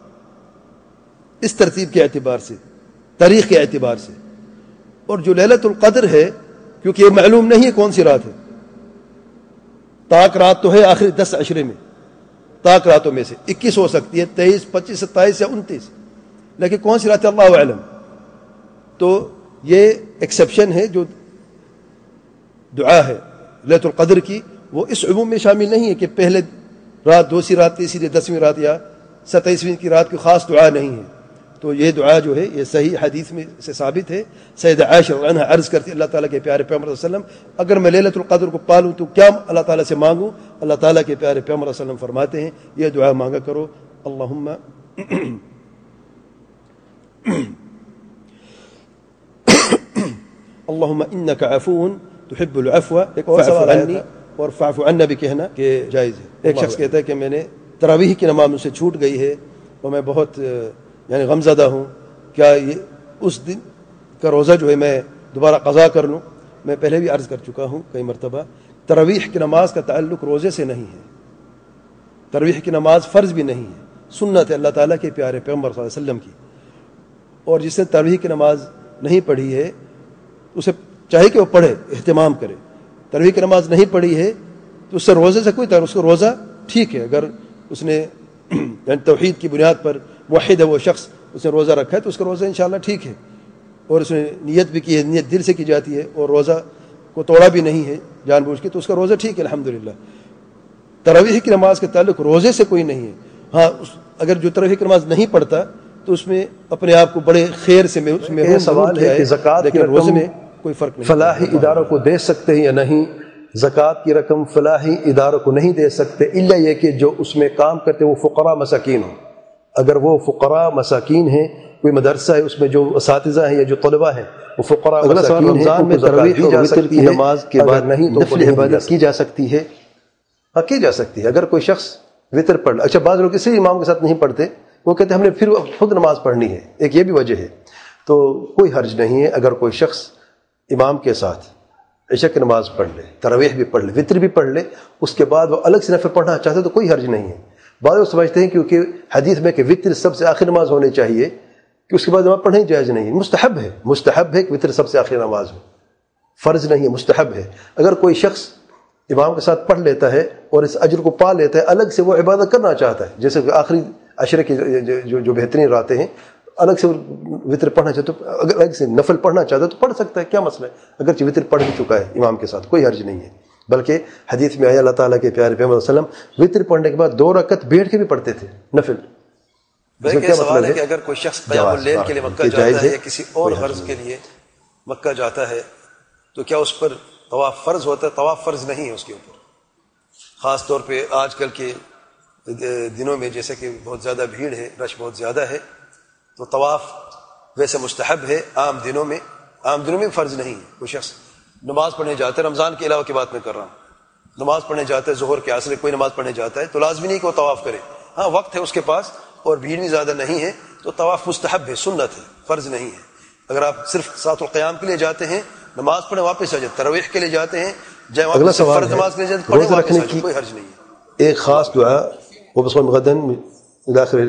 اس ترتیب کے اعتبار سے, تاریخ کے اعتبار سے. اور جو لیلۃ القدر ہے, کیونکہ یہ معلوم نہیں ہے کون سی رات ہے, طاق رات تو ہے آخری دس عشرے میں, طاق راتوں میں سے اکیس ہو سکتی ہے, تیئیس, پچیس, ستائیس یا انتیس, لیکن کون سی رات ہے اللہ اعلم. تو یہ ایکسیپشن ہے جو دعا ہے لیلۃ القدر کی, وہ اس عموم میں شامل نہیں ہے کہ پہلے رات, دوسری رات, تیسری, دسویں رات یا ستائیسویں کی رات کی خاص دعا نہیں ہے. تو یہ دعا جو ہے یہ صحیح حدیث میں سے ثابت ہے. سیدہ عائشہ رضی اللہ عنہا عرض کرتی اللہ تعالیٰ کے پیارے پیغمبر صلی اللہ علیہ وسلم اگر میں لیلۃ القدر کو پالوں تو کیا اللہ تعالیٰ سے مانگوں؟ اللہ تعالیٰ کے پیارے پیغمبر صلی اللہ علیہ وسلم فرماتے ہیں یہ دعا مانگا کرو, اللہم اللہم انک عفو تحب العفو فاعف عنی, اور فاعف عنا بھی کہنا کہ جائز ہے. ایک شخص کہتا ہے کہ میں نے تراویح کی نماز مجھ سے چھوٹ گئی ہے اور میں بہت یعنی غمزدہ ہوں, کیا یہ اس دن کا روزہ جو ہے میں دوبارہ قضا کر لوں؟ میں پہلے بھی عرض کر چکا ہوں کئی مرتبہ, تراویح کی نماز کا تعلق روزے سے نہیں ہے, تراویح کی نماز فرض بھی نہیں ہے, سنت ہے اللہ تعالیٰ کے پیارے پیغمبر صلی اللہ علیہ وسلم کی. اور جس نے تراویح کی نماز نہیں پڑھی ہے اسے چاہیے کہ وہ پڑھے, اہتمام کرے. تراویح کی نماز نہیں پڑھی ہے تو اس سے روزے سے کوئی تعلق, اس کو روزہ ٹھیک ہے, اگر اس نے یعنی توحید کی بنیاد پر موحد ہے وہ شخص, اس نے روزہ رکھا ہے تو اس کا روزہ انشاءاللہ ٹھیک ہے, اور اس نے نیت بھی کی ہے, نیت دل سے کی جاتی ہے, اور روزہ کو توڑا بھی نہیں ہے جان بوجھ کے, تو اس کا روزہ ٹھیک ہے الحمدللہ. تراویح کی نماز کا تعلق روزے سے کوئی نہیں ہے. ہاں اگر جو تراویح کی نماز نہیں پڑھتا تو اس میں اپنے آپ کو بڑے خیر سے میں اس میں یہ سوال ہے کہ زکوٰۃ لیکن روزے میں کوئی فرق نہیں. فلاحی اداروں کو دے سکتے ہیں یا نہیں؟ زکوٰۃ کی رقم فلاحی اداروں کو نہیں دے سکتے الا یہ کہ جو اس میں کام کرتے وہ فقراء مساکین ہوں. اگر وہ فقراء مساکین ہیں, کوئی مدرسہ ہے اس میں جو اساتذہ ہیں یا جو طلباء ہیں وہ فقراء مساکین ہیں, رمضان میں تراویح اور وتر کی نماز کے بعد نہیں تو نفل عبادت کی جا سکتی ہے. ہاں کی جا سکتی ہے. اگر کوئی شخص وتر پڑھ, اچھا بعض لوگ اسی امام کے ساتھ نہیں پڑھتے, وہ کہتے ہیں ہم نے پھر خود نماز پڑھنی ہے, ایک یہ بھی وجہ ہے. تو کوئی حرج نہیں ہے اگر کوئی شخص امام کے ساتھ عشاء کی نماز پڑھ لے, تراویح بھی پڑھ لے, وتر بھی پڑھ لے, اس کے بعد وہ الگ سے نفل پڑھنا چاہتے ہیں تو کوئی حرج نہیں ہے. بعض لوگ سمجھتے ہیں کیونکہ حدیث میں کہ وتر سب سے آخری نماز ہونی چاہیے کہ اس کے بعد نماز پڑھنا جائز نہیں ہے. مستحب ہے, مستحب ہے کہ وتر سب سے آخری نماز ہو, فرض نہیں ہے, مستحب ہے. اگر کوئی شخص امام کے ساتھ پڑھ لیتا ہے اور اس اجر کو پا لیتا ہے, الگ سے وہ عبادت کرنا چاہتا ہے, جیسے کہ آخری عشرے کی جو جو بہترین راتیں ہیں, الگ سے وتر پڑھنا چاہتا ہے, اگر الگ سے نفل پڑھنا چاہتا ہے تو پڑھ سکتا ہے, کیا مسئلہ ہے؟ اگرچہ وتر پڑھ بھی چکا ہے امام کے ساتھ, کوئی حرج نہیں ہے. بلکہ حدیث میں آیا اللہ تعالیٰ کے پیارے پیغمبر صلی اللہ علیہ وسلم وتر پڑھنے کے بعد دو رکعت بیٹھ کے بھی پڑھتے تھے نفل. کیا سوال ہے کہ اگر کوئی شخص قیام اللیل کے لیے مکہ جاتا ہے یا کسی اور غرض کے لیے مکہ جاتا ہے تو کیا اس پر طواف فرض ہوتا ہے؟ طواف فرض نہیں ہے اس کے اوپر, خاص طور پہ آج کل کے دنوں میں جیسے کہ بہت زیادہ بھیڑ ہے, رش بہت زیادہ ہے, تو طواف ویسے مستحب ہے. عام دنوں میں عام دنوں میں فرض نہیں ہے. کوئی شخص نماز پڑھنے جاتا ہے, رمضان کے علاوہ کی بات میں کر رہا ہوں, نماز پڑھنے جاتا ہے ظہر کے عصر کوئی نماز پڑھنے جاتا ہے تو لازمی نہیں کہ وہ طواف کرے. ہاں وقت ہے اس کے پاس اور بھیڑ بھی زیادہ نہیں ہے تو طواف مستحب ہے, سنت ہے, فرض نہیں ہے. اگر آپ صرف ساعت القیام کے لیے جاتے ہیں, نماز پڑھنے واپس آ جائیں, تراویح کے لیے جاتے ہیں, جائیں اگلا سوال فرض نماز کے لیے جاتے ہیں, روزہ رکھنے کی کوئی حرج نہیں ہے. ایک خاص دعا وہ بصوم غدن داخل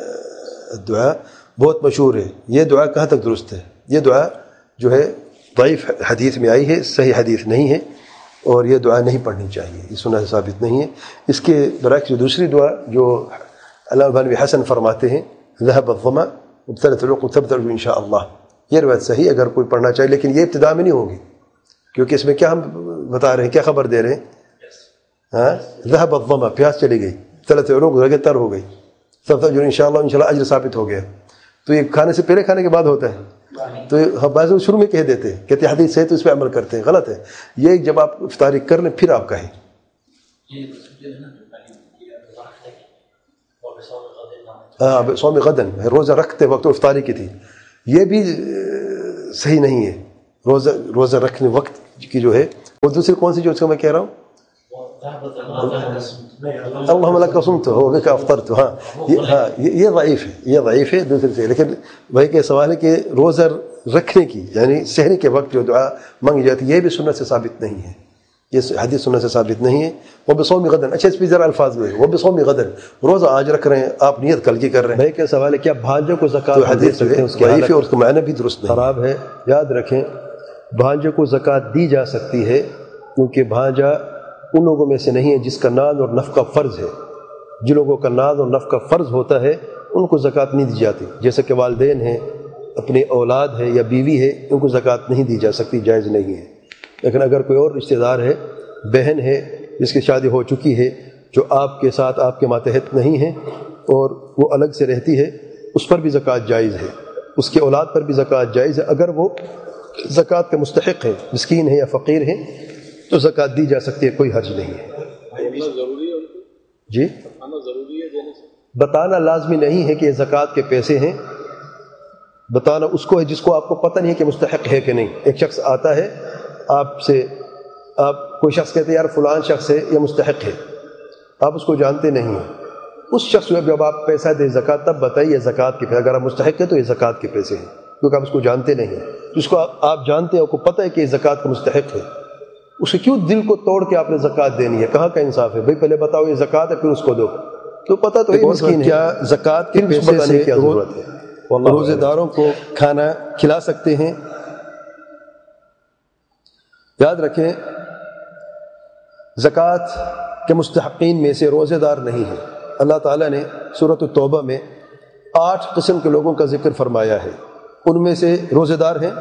دعا بہت مشہور ہے. یہ دعا کہاں تک درست ہے؟ یہ دعا جو ہے ضعیف حدیث میں آئی ہے, صحیح حدیث نہیں ہے, اور یہ دعا نہیں پڑھنی چاہیے, یہ سنت ثابت نہیں ہے. اس کے برعکس جو دوسری دعا جو علامہ بن حسن فرماتے ہیں ذهب الظمأ وابتلت العروق تبتلع ان شاء اللہ, یہ روایت صحیح اگر کوئی پڑھنا چاہے, لیکن یہ ابتدا میں نہیں ہوگی کیونکہ اس میں کیا ہم بتا رہے ہیں, کیا خبر دے رہے ہیں؟ ہاں ذهب الظمأ, پیاس چلی گئی, ابتلت العروق رگیں تر ہو گئی, تبتلع ان شاء اللہ, ان شاء اللہ اجر ثابت ہو گیا. تو یہ کھانے سے پہلے کھانے کے بعد ہوتا ہے, تو ہم بعض شروع میں کہہ دیتے ہیں, کہتے ہیں حدیث ہے تو اس پہ عمل کرتے ہیں, غلط ہے. یہ جب آپ افطاری کر لیں پھر آپ کہیں. ہاں صوم غدن روزہ رکھتے وقت افطاری کی تھی, یہ بھی صحیح نہیں ہے. روزہ روزہ رکھنے وقت کی جو ہے. اور دوسری کون سی جو اس کا میں کہہ رہا ہوں اللہم لک صمت و بک افطرت. ہاں یہ ہاں یہ ضعیف ہے, یہ ضعیف ہے دوسرے سے. لیکن بھائی کہ سوال ہے کہ روزہ رکھنے کی یعنی سحری کے وقت جو دعا مانگی جاتی ہے یہ بھی سنت سے ثابت نہیں ہے, یہ حدیث سنت سے ثابت نہیں ہے. وہ بصوم غدن, اچھا اس پہ ذرا الفاظ میں وہ بصوم غدن, روزہ آج رکھ رہے ہیں آپ نیت کل کی کر رہے ہیں. بھائی کیا سوال ہے کیا بھانجے کو زکات حدیث جو ہے ضعیف ہے اور اس کا معنی بھی درست نہیں خراب ہے. یاد رکھیں بھانجے کو زکات دی جا سکتی ہے کیونکہ بھانجا ان لوگوں میں سے نہیں ہے جس کا نان اور نفقہ فرض ہے. جن لوگوں کا نان اور نفقہ فرض ہوتا ہے ان کو زکات نہیں دی جاتی, جیسے کہ والدین ہیں, اپنی اولاد ہے یا بیوی ہے, ان کو زکات نہیں دی جا سکتی, جائز نہیں ہے. لیکن اگر کوئی اور رشتہ دار ہے, بہن ہے جس کی شادی ہو چکی ہے, جو آپ کے ساتھ آپ کے ماتحت نہیں ہے اور وہ الگ سے رہتی ہے, اس پر بھی زکات جائز ہے. اس کے اولاد پر بھی زکات جائز ہے. اگر وہ زکات کے مستحق ہے, مسکین ہے یا فقیر ہے, تو زکات دی جا سکتی ہے, کوئی حرج نہیں ہے. جی بتانا لازمی نہیں ہے کہ یہ زکات کے پیسے ہیں, بتانا اس کو ہے جس کو آپ کو پتہ نہیں ہے کہ مستحق ہے کہ نہیں. ایک شخص آتا ہے آپ سے, آپ کوئی شخص کہتے ہیں یار فلان شخص ہے یہ مستحق ہے, آپ اس کو جانتے نہیں ہیں. اس شخص کو جب آپ پیسہ دیں زکات تب بتائیے زکات کے پیسے, اگر آپ مستحق ہے تو یہ زکات کے پیسے ہیں, کیونکہ آپ اس کو جانتے نہیں ہیں. جس کو آپ جانتے ہیں, آپ کو پتہ ہے کہ یہ زکات کا مستحق ہے, اسے کیوں دل کو توڑ کے آپ نے زکات دینی ہے؟ کہاں کا انصاف ہے بھائی؟ پہلے بتاؤ یہ زکات ہے پھر اس کو دو, تو پتہ تو مسکین ہے. کیا زکات کے پیسے سے کیا ضرورت ہے؟ روزے داروں کو کھانا کھلا سکتے ہیں. یاد رکھیں زکات کے مستحقین میں سے روزے دار نہیں ہیں. اللہ تعالیٰ نے سورۃ التوبہ میں آٹھ قسم کے لوگوں کا ذکر فرمایا ہے, ان میں سے روزے دار ہیں,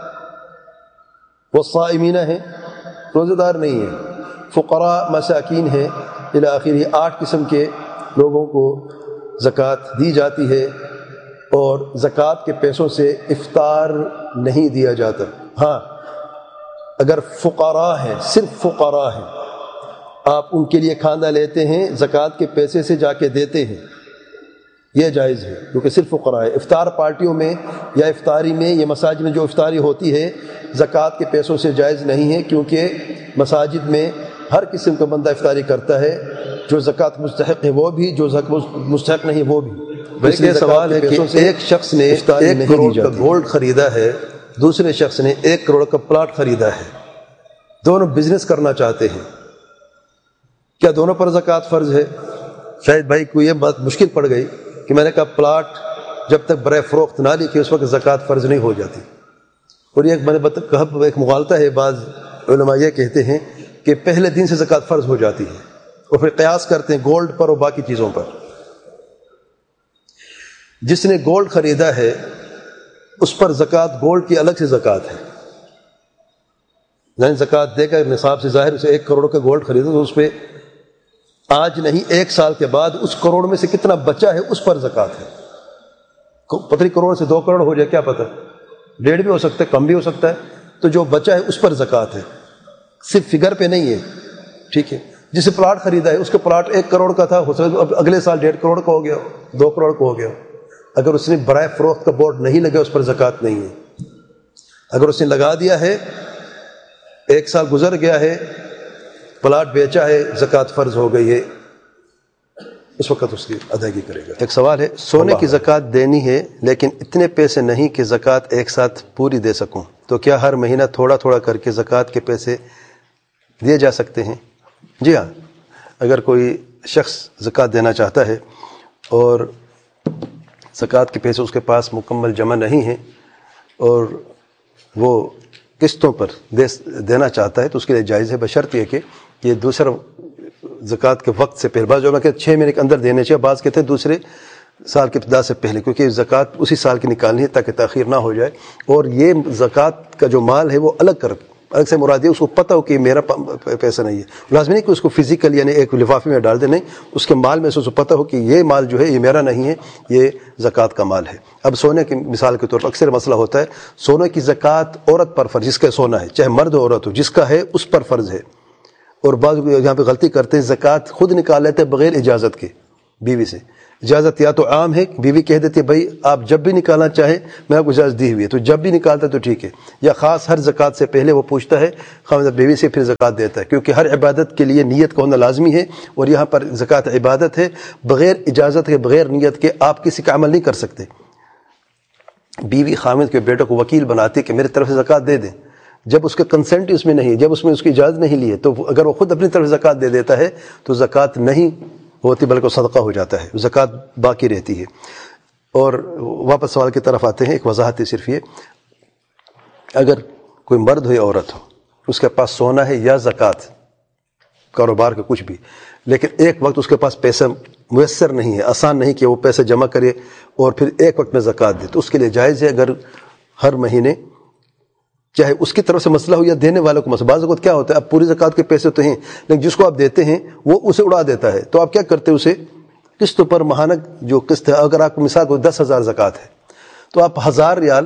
والصائمین ہیں, روزے دار نہیں ہیں, فقراء مساکین ہیں, الی آخر. آٹھ قسم کے لوگوں کو زکوٰۃ دی جاتی ہے, اور زکوٰۃ کے پیسوں سے افطار نہیں دیا جاتا. ہاں اگر فقراء ہیں, صرف فقراء ہیں, آپ ان کے لیے کھانا لیتے ہیں, زکوٰۃ کے پیسے سے جا کے دیتے ہیں, یہ جائز ہے کیونکہ صرف فقراء ہے. افطار پارٹیوں میں یا افطاری میں یا مساجد میں جو افطاری ہوتی ہے زکوٰۃ کے پیسوں سے جائز نہیں ہے, کیونکہ مساجد میں ہر قسم کا بندہ افطاری کرتا ہے, جو زکوٰۃ مستحق ہے وہ بھی, جو مستحق نہیں وہ بھی. اس لیے سوال ہے کہ ایک شخص نے ایک کروڑ کا گولڈ خریدا ہے, دوسرے شخص نے ایک کروڑ کا پلاٹ خریدا ہے, دونوں بزنس کرنا چاہتے ہیں, کیا دونوں پر زکوٰۃ فرض ہے؟ شاید بھائی کو یہ بات مشکل پڑ گئی کہ میں نے کہا پلاٹ جب تک برائے فروخت نہ لکھے اس وقت زکوٰۃ فرض نہیں ہو جاتی. اور یہ میں نے کہا ایک مغالطہ ہے, بعض علماء یہ کہتے ہیں کہ پہلے دن سے زکوٰۃ فرض ہو جاتی ہے, اور پھر قیاس کرتے ہیں گولڈ پر اور باقی چیزوں پر. جس نے گولڈ خریدا ہے اس پر زکوٰۃ گولڈ کی الگ سے زکوٰۃ ہے, یعنی زکوٰۃ دے کر نصاب سے ظاہر سے ایک کروڑ کا گولڈ خریدا تو اس پہ آج نہیں ایک سال کے بعد اس کروڑ میں سے کتنا بچا ہے اس پر زکوٰۃ ہے. پتہ نہیں کروڑ سے دو کروڑ ہو جائے کیا پتہ, ڈیڑھ بھی ہو سکتا ہے, کم بھی ہو سکتا ہے, تو جو بچا ہے اس پر زکوٰۃ ہے, صرف فگر پہ نہیں ہے. ٹھیک ہے, جسے پلاٹ خریدا ہے اس کا پلاٹ ایک کروڑ کا تھا, ہو سکتا اب اگلے سال ڈیڑھ کروڑ کا ہو گیا, دو کروڑ کا ہو گیا. اگر اس نے برائے فروخت کا بورڈ نہیں لگا اس پر زکوٰۃ نہیں ہے. اگر اس نے لگا دیا ہے, ایک سال گزر گیا ہے, پلاٹ بیچا ہے, زکوٰۃ فرض ہو گئی ہے, اس وقت اس کی ادائیگی کرے گا. ایک سوال ہے, سونے کی زکوٰۃ دینی ہے لیکن اتنے پیسے نہیں کہ زکوٰۃ ایک ساتھ پوری دے سکوں, تو کیا ہر مہینہ تھوڑا تھوڑا کر کے زکوٰۃ کے پیسے دیے جا سکتے ہیں؟ جی ہاں, اگر کوئی شخص زکوٰۃ دینا چاہتا ہے اور زکوٰۃ کے پیسے اس کے پاس مکمل جمع نہیں ہیں اور وہ قسطوں پر دے دینا چاہتا ہے تو اس کے لیے جائز ہے, بشرط یہ کہ یہ دوسرا زکوٰۃ کے وقت سے پہلے, بعض جو کہ چھ مہینے کے اندر دینے چاہیے, بعض کہتے ہیں دوسرے سال کی ابتدا سے پہلے, کیونکہ زکوٰۃ اسی سال کی نکالنی ہے تاکہ تاخیر نہ ہو جائے. اور یہ زکوٰۃ کا جو مال ہے وہ الگ کر الگ سے مراد ہے, اس کو پتہ ہو کہ میرا پیسہ نہیں ہے. لازمی نہیں کہ اس کو فزیکل یعنی ایک لفافے میں ڈال دے, نہیں, اس کے مال میں سے اس کو پتہ ہو کہ یہ مال جو ہے یہ میرا نہیں ہے, یہ زکوٰۃ کا مال ہے. اب سونے کی مثال کے طور پر اکثر مسئلہ ہوتا ہے, سونے کی زکوٰۃ عورت پر فرض, جس کا سونا ہے چاہے مرد عورت ہو, جس کا ہے اس پر فرض ہے. اور بعض یہاں پہ غلطی کرتے ہیں, زکوٰۃ خود نکال لیتے ہیں بغیر اجازت کے بیوی سے. اجازت یا تو عام ہے، بیوی کہہ دیتی ہے بھائی آپ جب بھی نکالنا چاہیں میں آپ کو اجازت دی ہوئی ہے، تو جب بھی نکالتا ہے تو ٹھیک ہے، یا خاص ہر زکوٰۃ سے پہلے وہ پوچھتا ہے خاوند بیوی سے پھر زکوٰۃ دیتا ہے، کیونکہ ہر عبادت کے لیے نیت کا ہونا لازمی ہے، اور یہاں پر زکوٰۃ عبادت ہے، بغیر اجازت کے بغیر نیت کے آپ کسی کا عمل نہیں کر سکتے۔ بیوی خاوند کے بیٹوں کو وکیل بناتی ہے کہ میری طرف سے زکوٰۃ دے دیں، جب اس کا کنسنٹ اس میں نہیں ہے، جب اس میں اس کی اجازت نہیں لی ہے، تو اگر وہ خود اپنی طرف زکوٰۃ دے دیتا ہے تو زکوٰۃ نہیں ہوتی بلکہ صدقہ ہو جاتا ہے، زکوٰۃ باقی رہتی ہے۔ اور واپس سوال کی طرف آتے ہیں، ایک وضاحت ہے صرف یہ، اگر کوئی مرد ہو یا عورت ہو، اس کے پاس سونا ہے یا زکوٰۃ کاروبار کا کچھ بھی، لیکن ایک وقت اس کے پاس پیسہ میسر نہیں ہے، آسان نہیں کہ وہ پیسے جمع کرے اور پھر ایک وقت میں زکوٰۃ دے، تو اس کے لیے جائز ہے اگر ہر مہینے، چاہے اس کی طرف سے مسئلہ ہو یا دینے والوں کو مسئلہ، بعض اوقات کیا ہوتا ہے اب پوری زکوٰۃ کے پیسے تو ہیں لیکن جس کو آپ دیتے ہیں وہ اسے اڑا دیتا ہے، تو آپ کیا کرتے ہیں اسے قسط پر ماہانہ جو قسط ہے، اگر آپ کو مثال کو دس ہزار زکوٰۃ ہے تو آپ ہزار ریال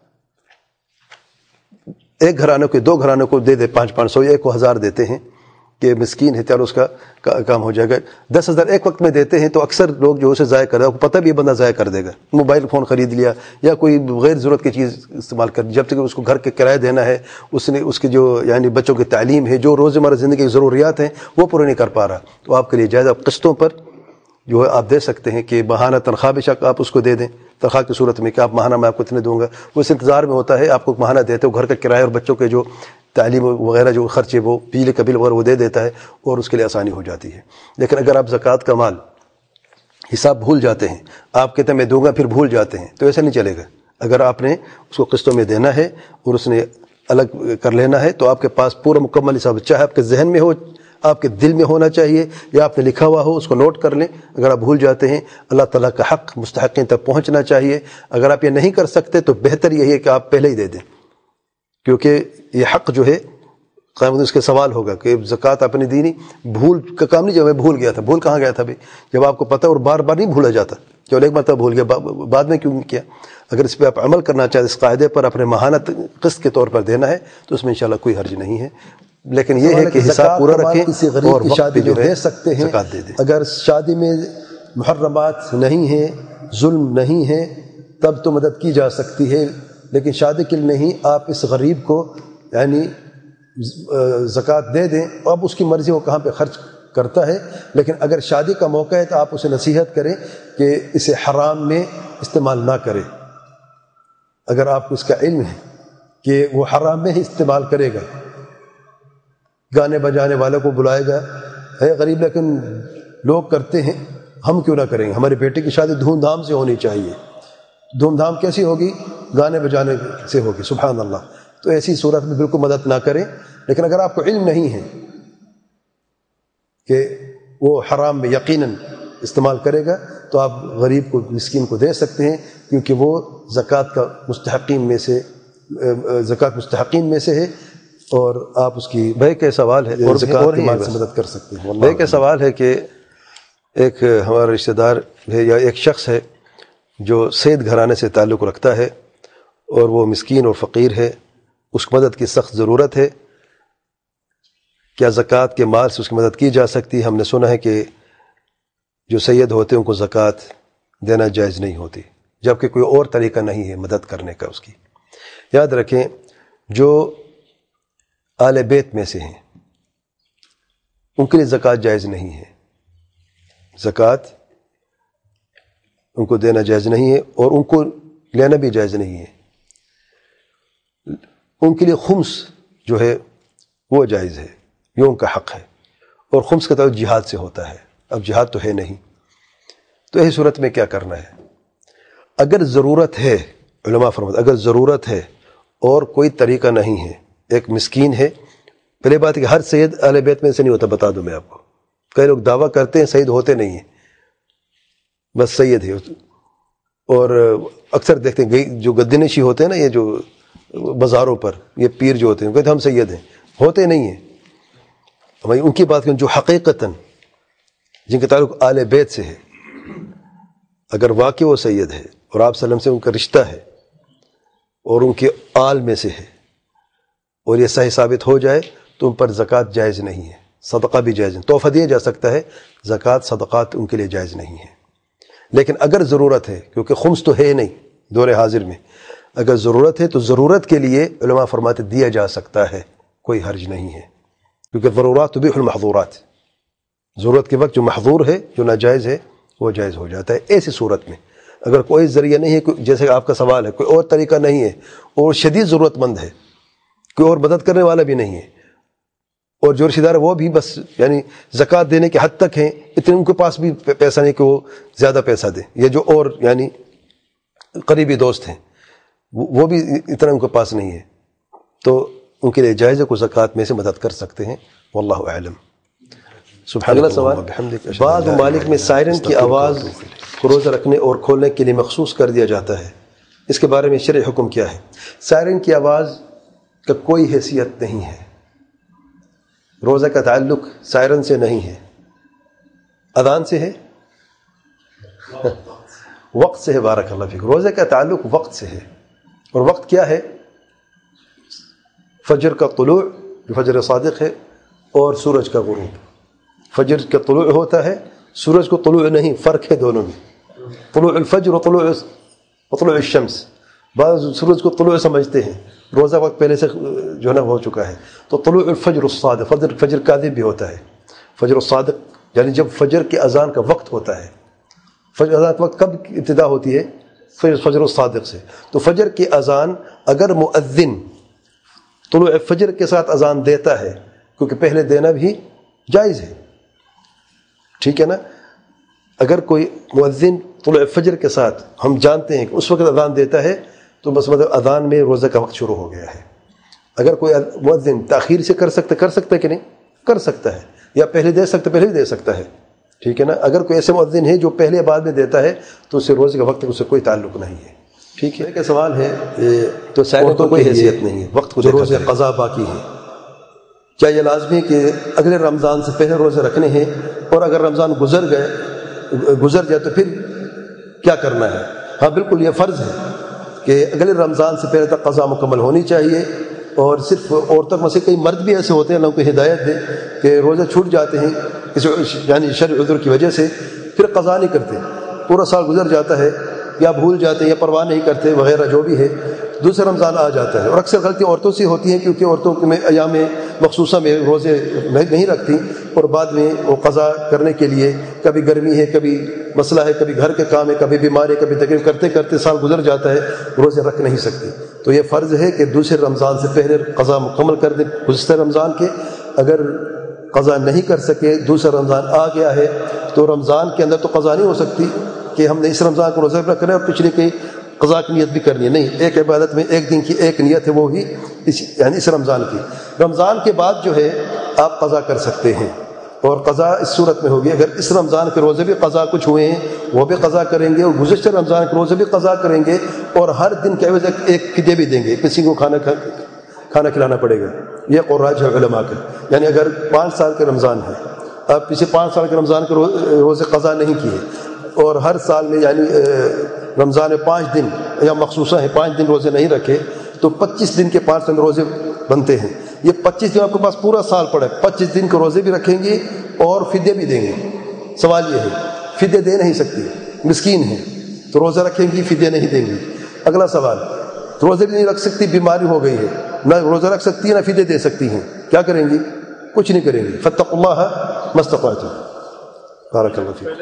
ایک گھرانے کو دو گھرانے کو دے دے پانچ پانچ سو یا ایک کو ہزار دیتے ہیں کہ مسکین ہے چلو اس کا کام ہو جائے گا، دس ہزار ایک وقت میں دیتے ہیں تو اکثر لوگ جو اسے ضائع کر رہے ہیں پتہ بھی یہ بندہ ضائع کر دے گا، موبائل فون خرید لیا یا کوئی غیر ضرورت کی چیز استعمال کر، جب تک اس کو گھر کے کرایہ دینا ہے، اس نے اس کی جو یعنی بچوں کی تعلیم ہے، جو روزمرہ زندگی کی ضروریات ہیں وہ پورے نہیں کر پا رہا، تو آپ کے لیے جائز آپ قسطوں پر جو ہے آپ دے سکتے ہیں کہ ماہانہ تنخواہ بے شک آپ اس کو دے دیں، تنخواہ کی صورت میں کہ آپ ماہانہ میں آپ کو اتنے دوں گا، وہ اس انتظار میں ہوتا ہے آپ کو ماہانہ دیتے ہو، گھر کا کرایہ اور بچوں کے جو تعلیم وغیرہ جو خرچے وہ بجلی کا بل وغیرہ وہ دے دیتا ہے اور اس کے لیے آسانی ہو جاتی ہے۔ لیکن اگر آپ زکوٰۃ کا مال حساب بھول جاتے ہیں، آپ کہتے ہیں میں دوں گا پھر بھول جاتے ہیں، تو ایسا نہیں چلے گا، اگر آپ نے اس کو قسطوں میں دینا ہے اور اس نے الگ کر لینا ہے تو آپ کے پاس پورا مکمل حساب، چاہے آپ کے ذہن میں ہو، آپ کے دل میں ہونا چاہیے یا آپ نے لکھا ہوا ہو، اس کو نوٹ کر لیں، اگر آپ بھول جاتے ہیں اللہ تعالیٰ کا حق مستحقین تک پہنچنا چاہیے، اگر آپ یہ نہیں کر سکتے تو بہتر یہی ہے کہ آپ پہلے ہی دے دیں، کیونکہ یہ حق جو ہے قیامت اس کے سوال ہوگا کہ زکوٰۃ آپ نے دی نہیں، بھول کا کام نہیں، جب میں بھول گیا تھا، بھول کہاں گیا تھا بھائی، جب آپ کو پتہ اور بار بار نہیں بھولا جاتا، چلو ایک مرتبہ بھول گیا بعد میں کیوں نہیں کیا، اگر اس پہ آپ عمل کرنا چاہتے اس قاعدے پر اپنے ماہانہ قسط کے طور پر دینا ہے تو اس میں انشاءاللہ کوئی حرج نہیں ہے، لیکن یہ ہے کہ حساب پورا رکھیں، کسی غریب کی شادی میں دے سکتے ہیں، زکوٰۃ دے دیں، اگر شادی میں محرمات نہیں ہیں، ظلم نہیں ہے تب تو مدد کی جا سکتی ہے، لیکن شادی کے لیے نہیں، آپ اس غریب کو یعنی زکوٰۃ دے دیں، اب اس کی مرضی وہ کہاں پہ خرچ کرتا ہے، لیکن اگر شادی کا موقع ہے تو آپ اسے نصیحت کریں کہ اسے حرام میں استعمال نہ کرے، اگر آپ کو اس کا علم ہے کہ وہ حرام میں ہی استعمال کرے گا، گانے بجانے والوں کو بلائے گا، ہے غریب لیکن لوگ کرتے ہیں، ہم کیوں نہ کریں گے، ہمارے بیٹے کی شادی دھوم دھام سے ہونی چاہیے، دھوم دھام کیسی ہوگی، گانے بجانے سے ہوگی، سبحان اللہ، تو ایسی صورت میں بالکل مدد نہ کریں، لیکن اگر آپ کو علم نہیں ہے کہ وہ حرام میں یقیناً استعمال کرے گا تو آپ غریب کو مسکین کو دے سکتے ہیں، کیونکہ وہ زکوٰۃ کا مستحقین میں سے زکوٰۃ مستحقین میں سے ہے، اور آپ اس کی بھائی کا سوال ہے اور زکوٰۃ کے مال سے مدد کر سکتے ہیں۔ بھائی کا سوال ہے کہ ایک ہمارا رشتہ دار ہے یا ایک شخص ہے جو سید گھرانے سے تعلق رکھتا ہے اور وہ مسکین اور فقیر ہے، اس کی مدد کی سخت ضرورت ہے، کیا زکوٰۃ کے مال سے اس کی مدد کی جا سکتی ہے؟ ہم نے سنا ہے کہ جو سید ہوتے ہیں ان کو زکوٰۃ دینا جائز نہیں ہوتی، جبکہ کوئی اور طریقہ نہیں ہے مدد کرنے کا اس کی۔ یاد رکھیں جو آل بیت میں سے ہیں ان کے لیے زکوٰۃ جائز نہیں ہے، زکوٰۃ ان کو دینا جائز نہیں ہے اور ان کو لینا بھی جائز نہیں ہے، ان کے لیے خمس جو ہے وہ جائز ہے، یہ ان کا حق ہے، اور خمس کا تعلق جہاد سے ہوتا ہے، اب جہاد تو ہے نہیں، تو ایسی صورت میں کیا کرنا ہے؟ اگر ضرورت ہے، علماء فرماتے اگر ضرورت ہے اور کوئی طریقہ نہیں ہے، ایک مسکین ہے، پہلے بات ہے کہ ہر سید اہل بیت میں سے نہیں ہوتا، بتا دوں میں آپ کو، کئی لوگ دعویٰ کرتے ہیں سید ہوتے نہیں ہیں، بس سید ہے، اور اکثر دیکھتے ہیں جو گدنشی ہوتے ہیں نا، یہ جو بازاروں پر یہ پیر جو ہوتے ہیں کہتے ہیں ہم سید ہیں، ہوتے نہیں ہیں، ہمیں ان کی بات کریں جو حقیقتاً جن کے تعلق آل بیت سے ہے، اگر واقعی وہ سید ہے اور آپ صلی اللہ علیہ وسلم سے ان کا رشتہ ہے اور ان کے آل میں سے ہے اور یہ صحیح ثابت ہو جائے تو ان پر زکوٰۃ جائز نہیں ہے، صدقہ بھی جائز نہیں، تحفہ دیا جا سکتا ہے، زکوٰۃ صدقات ان کے لیے جائز نہیں ہے۔ لیکن اگر ضرورت ہے، کیونکہ خمس تو ہے نہیں دور حاضر میں، اگر ضرورت ہے تو ضرورت کے لیے علماء فرماتے دیا جا سکتا ہے، کوئی حرج نہیں ہے، کیونکہ ضرورات تبیح المحظورات، ضرورت کے وقت جو محظور ہے، جو ناجائز ہے، وہ جائز ہو جاتا ہے۔ ایسی صورت میں اگر کوئی ذریعہ نہیں ہے، جیسے کہ آپ کا سوال ہے، کوئی اور طریقہ نہیں ہے اور شدید ضرورت مند ہے، کوئی اور مدد کرنے والا بھی نہیں ہے، اور جو رشتہ دار وہ بھی بس یعنی زکوٰۃ دینے کے حد تک ہیں، اتنے ان کے پاس بھی پیسہ نہیں کہ وہ زیادہ پیسہ دیں، یا جو اور یعنی قریبی دوست ہیں وہ بھی اتنا ان کے پاس نہیں ہے، تو ان کے لیے جائز ہے کو زکوٰۃ میں سے مدد کر سکتے ہیں، واللہ اعلم۔ اگلا سوال، بعض ممالک میں سائرن کی آواز کو روزہ رکھنے اور کھولنے کے لیے مخصوص کر دیا جاتا ہے، اس کے بارے میں شرعی حکم کیا ہے؟ سائرن کی آواز کا کوئی حیثیت نہیں ہے، روزہ کا تعلق سائرن سے نہیں ہے، اذان سے ہے، وقت سے ہے، بارک اللہ فیک، روزہ کا تعلق وقت سے ہے، اور وقت کیا ہے؟ فجر کا طلوع جو فجر صادق ہے، اور سورج کا غروب۔ فجر کا طلوع ہوتا ہے، سورج کو طلوع نہیں، فرق ہے دونوں میں، طلوع الفجر و طلوع و طلوع الشمس، بعض سورج کو طلوع سمجھتے ہیں، روزہ وقت پہلے سے جو ہے نا ہو چکا ہے، تو طلوع الفجر الصادق، فجر فجر کاذب بھی ہوتا ہے، فجر الصادق یعنی جب فجر کی اذان کا وقت ہوتا ہے۔ فجر اذان کا وقت کب ابتدا ہوتی ہے؟ فجر الصادق سے، تو فجر کی اذان اگر مؤذن طلوع فجر کے ساتھ اذان دیتا ہے، کیونکہ پہلے دینا بھی جائز ہے، ٹھیک ہے نا، اگر کوئی مؤذن طلوع فجر کے ساتھ ہم جانتے ہیں کہ اس وقت اذان دیتا ہے، تو بس مطلب اذان میں روزہ کا وقت شروع ہو گیا ہے۔ اگر کوئی مؤذن تاخیر سے کر سکتا کر سکتا ہے کہ نہیں کر سکتا ہے، یا پہلے دے سکتا پہلے بھی دے سکتا ہے، ٹھیک ہے نا، اگر کوئی ایسے مؤذن ہے جو پہلے بعد میں دیتا ہے تو اس سے روزے کا وقت اس سے کوئی تعلق نہیں ہے، ٹھیک ہے۔ کہ سوال ہے تو سائرن کو کوئی حیثیت نہیں ہے، وقت کو روزے قضا باقی ہے، کیا یہ لازمی ہے کہ اگلے رمضان سے پہلے روزے رکھنے ہیں، اور اگر رمضان گزر گئے گزر جائے تو پھر کیا کرنا ہے؟ ہاں بالکل، یہ فرض ہے کہ اگلے رمضان سے پہلے تک قضا مکمل ہونی چاہیے، اور صرف عورتوں میں سے کئی مرد بھی ایسے ہوتے ہیں، اللہ کو ہدایت دے کہ روزے چھوٹ جاتے ہیں کسی یعنی شرعی عذر کی وجہ سے، پھر قضا نہیں کرتے، پورا سال گزر جاتا ہے، یا بھول جاتے ہیں یا پرواہ نہیں کرتے وغیرہ جو بھی ہے، دوسرا رمضان آ جاتا ہے، اور اکثر غلطی عورتوں سے ہوتی ہیں کیونکہ عورتوں میں ایام مخصوصہ میں روزے نہیں رکھتی، اور بعد میں وہ قضا کرنے کے لیے کبھی گرمی ہے، کبھی مسئلہ ہے، کبھی گھر کے کام ہے، کبھی بیماری ہے، کبھی تکلیف، کرتے کرتے سال گزر جاتا ہے، روزے رکھ نہیں سکتی، تو یہ فرض ہے کہ دوسرے رمضان سے پہلے قضا مکمل کر دیں گزشتہ رمضان کے۔ اگر قضا نہیں کر سکے، دوسرا رمضان آ گیا ہے، تو رمضان کے اندر تو قضا نہیں ہو سکتی کہ ہم نے اس رمضان کو روزہ رکھنا ہے اور پچھلے کی قضا کی نیت بھی کرنی ہے، نہیں، ایک عبادت میں ایک دن کی ایک نیت ہے، وہ بھی اس یعنی اس رمضان کی۔ رمضان کے بعد جو ہے آپ قضا کر سکتے ہیں، اور قضا اس صورت میں ہوگی، اگر اس رمضان کے روزے بھی قضا کچھ ہوئے ہیں وہ بھی قضا کریں گے، اور گزشتہ رمضان کے روزے بھی قضا کریں گے، اور ہر دن کے عوض ایک فدیہ بھی دیں گے، کسی کو کھانا کھانا کھلانا پڑے گا، یہ قراج ہے علماء کا، یعنی اگر پانچ سال کے رمضان ہے، آپ پچھلے پانچ سال کے رمضان کے روزے قضا نہیں کیے، اور ہر سال میں یعنی رمضان میں پانچ دن یا مخصوصہ ہے پانچ دن روزے نہیں رکھے، تو پچیس دن کے پانچ دن روزے بنتے ہیں، یہ پچیس دن آپ کے پاس پورا سال پڑا ہے، پچیس دن کے روزے بھی رکھیں گے اور فدیہ بھی دیں گے۔ سوال یہ ہے فدیہ دے نہیں سکتی، مسکین ہے تو روزہ رکھیں گی، فدیہ نہیں دیں گی۔ اگلا سوال، روزے بھی نہیں رکھ سکتی، بیماری ہو گئی ہے، نہ روزہ رکھ سکتی ہے نہ فدیہ دے سکتی ہیں، کیا کریں گی؟ کچھ نہیں کریں گی، فاتقوا اللہ ما استطعتم۔ بارک اللہ فیک۔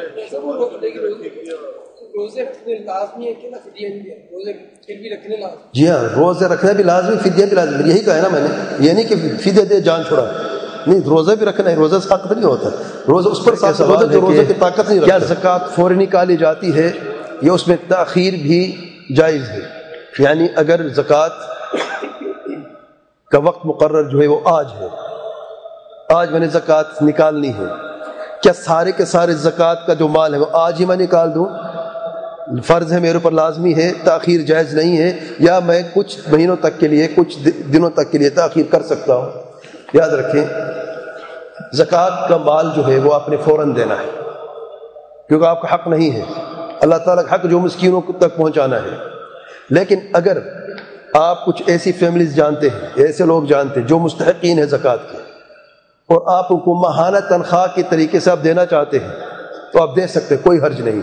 روزے رکھنے لازمی ہے کہ نہ فدیہ بھی ہے؟ روزے پھر بھی رکھنے لازمی؟ جی ہاں، روزے رکھنا بھی لازمی، فدیہ بھی لازمی، یہی کہا ہے نا میں نے، یہ نہیں کہ فدیہ دے جان چھوڑا، نہیں، روزہ بھی رکھنا ہے، روزہ سے حق نہیں ہوتا، روزہ اس پر ساتھ ہوتا ہے جو روزہ کی طاقت نہیں رکھتا۔ کیا زکوٰۃ فوری نکالی جاتی ہے؟ یہ اس میں تاخیر بھی جائز ہے، یعنی اگر زکوٰۃ کا وقت مقرر جو ہے وہ آج ہے، آج میں نے زکوٰۃ نکالنی ہے، کیا سارے کے سارے زکوٰۃ کا جو مال ہے وہ آج ہی میں نکال دوں؟ فرض ہے، میرے اوپر لازمی ہے، تاخیر جائز نہیں ہے، یا میں کچھ مہینوں تک کے لیے کچھ دنوں تک کے لیے تاخیر کر سکتا ہوں؟ یاد رکھیں، زکوٰۃ کا مال جو ہے وہ آپ نے فوراً دینا ہے، کیونکہ آپ کا حق نہیں ہے، اللہ تعالیٰ کا حق جو مسکینوں تک پہنچانا ہے۔ لیکن اگر آپ کچھ ایسی فیملیز جانتے ہیں، ایسے لوگ جانتے ہیں جو مستحقین ہیں زکوٰۃ کے، اور آپ ان کو ماہانہ تنخواہ کے طریقے سے آپ دینا چاہتے ہیں تو آپ دے سکتے ہیں، کوئی حرج نہیں ہے،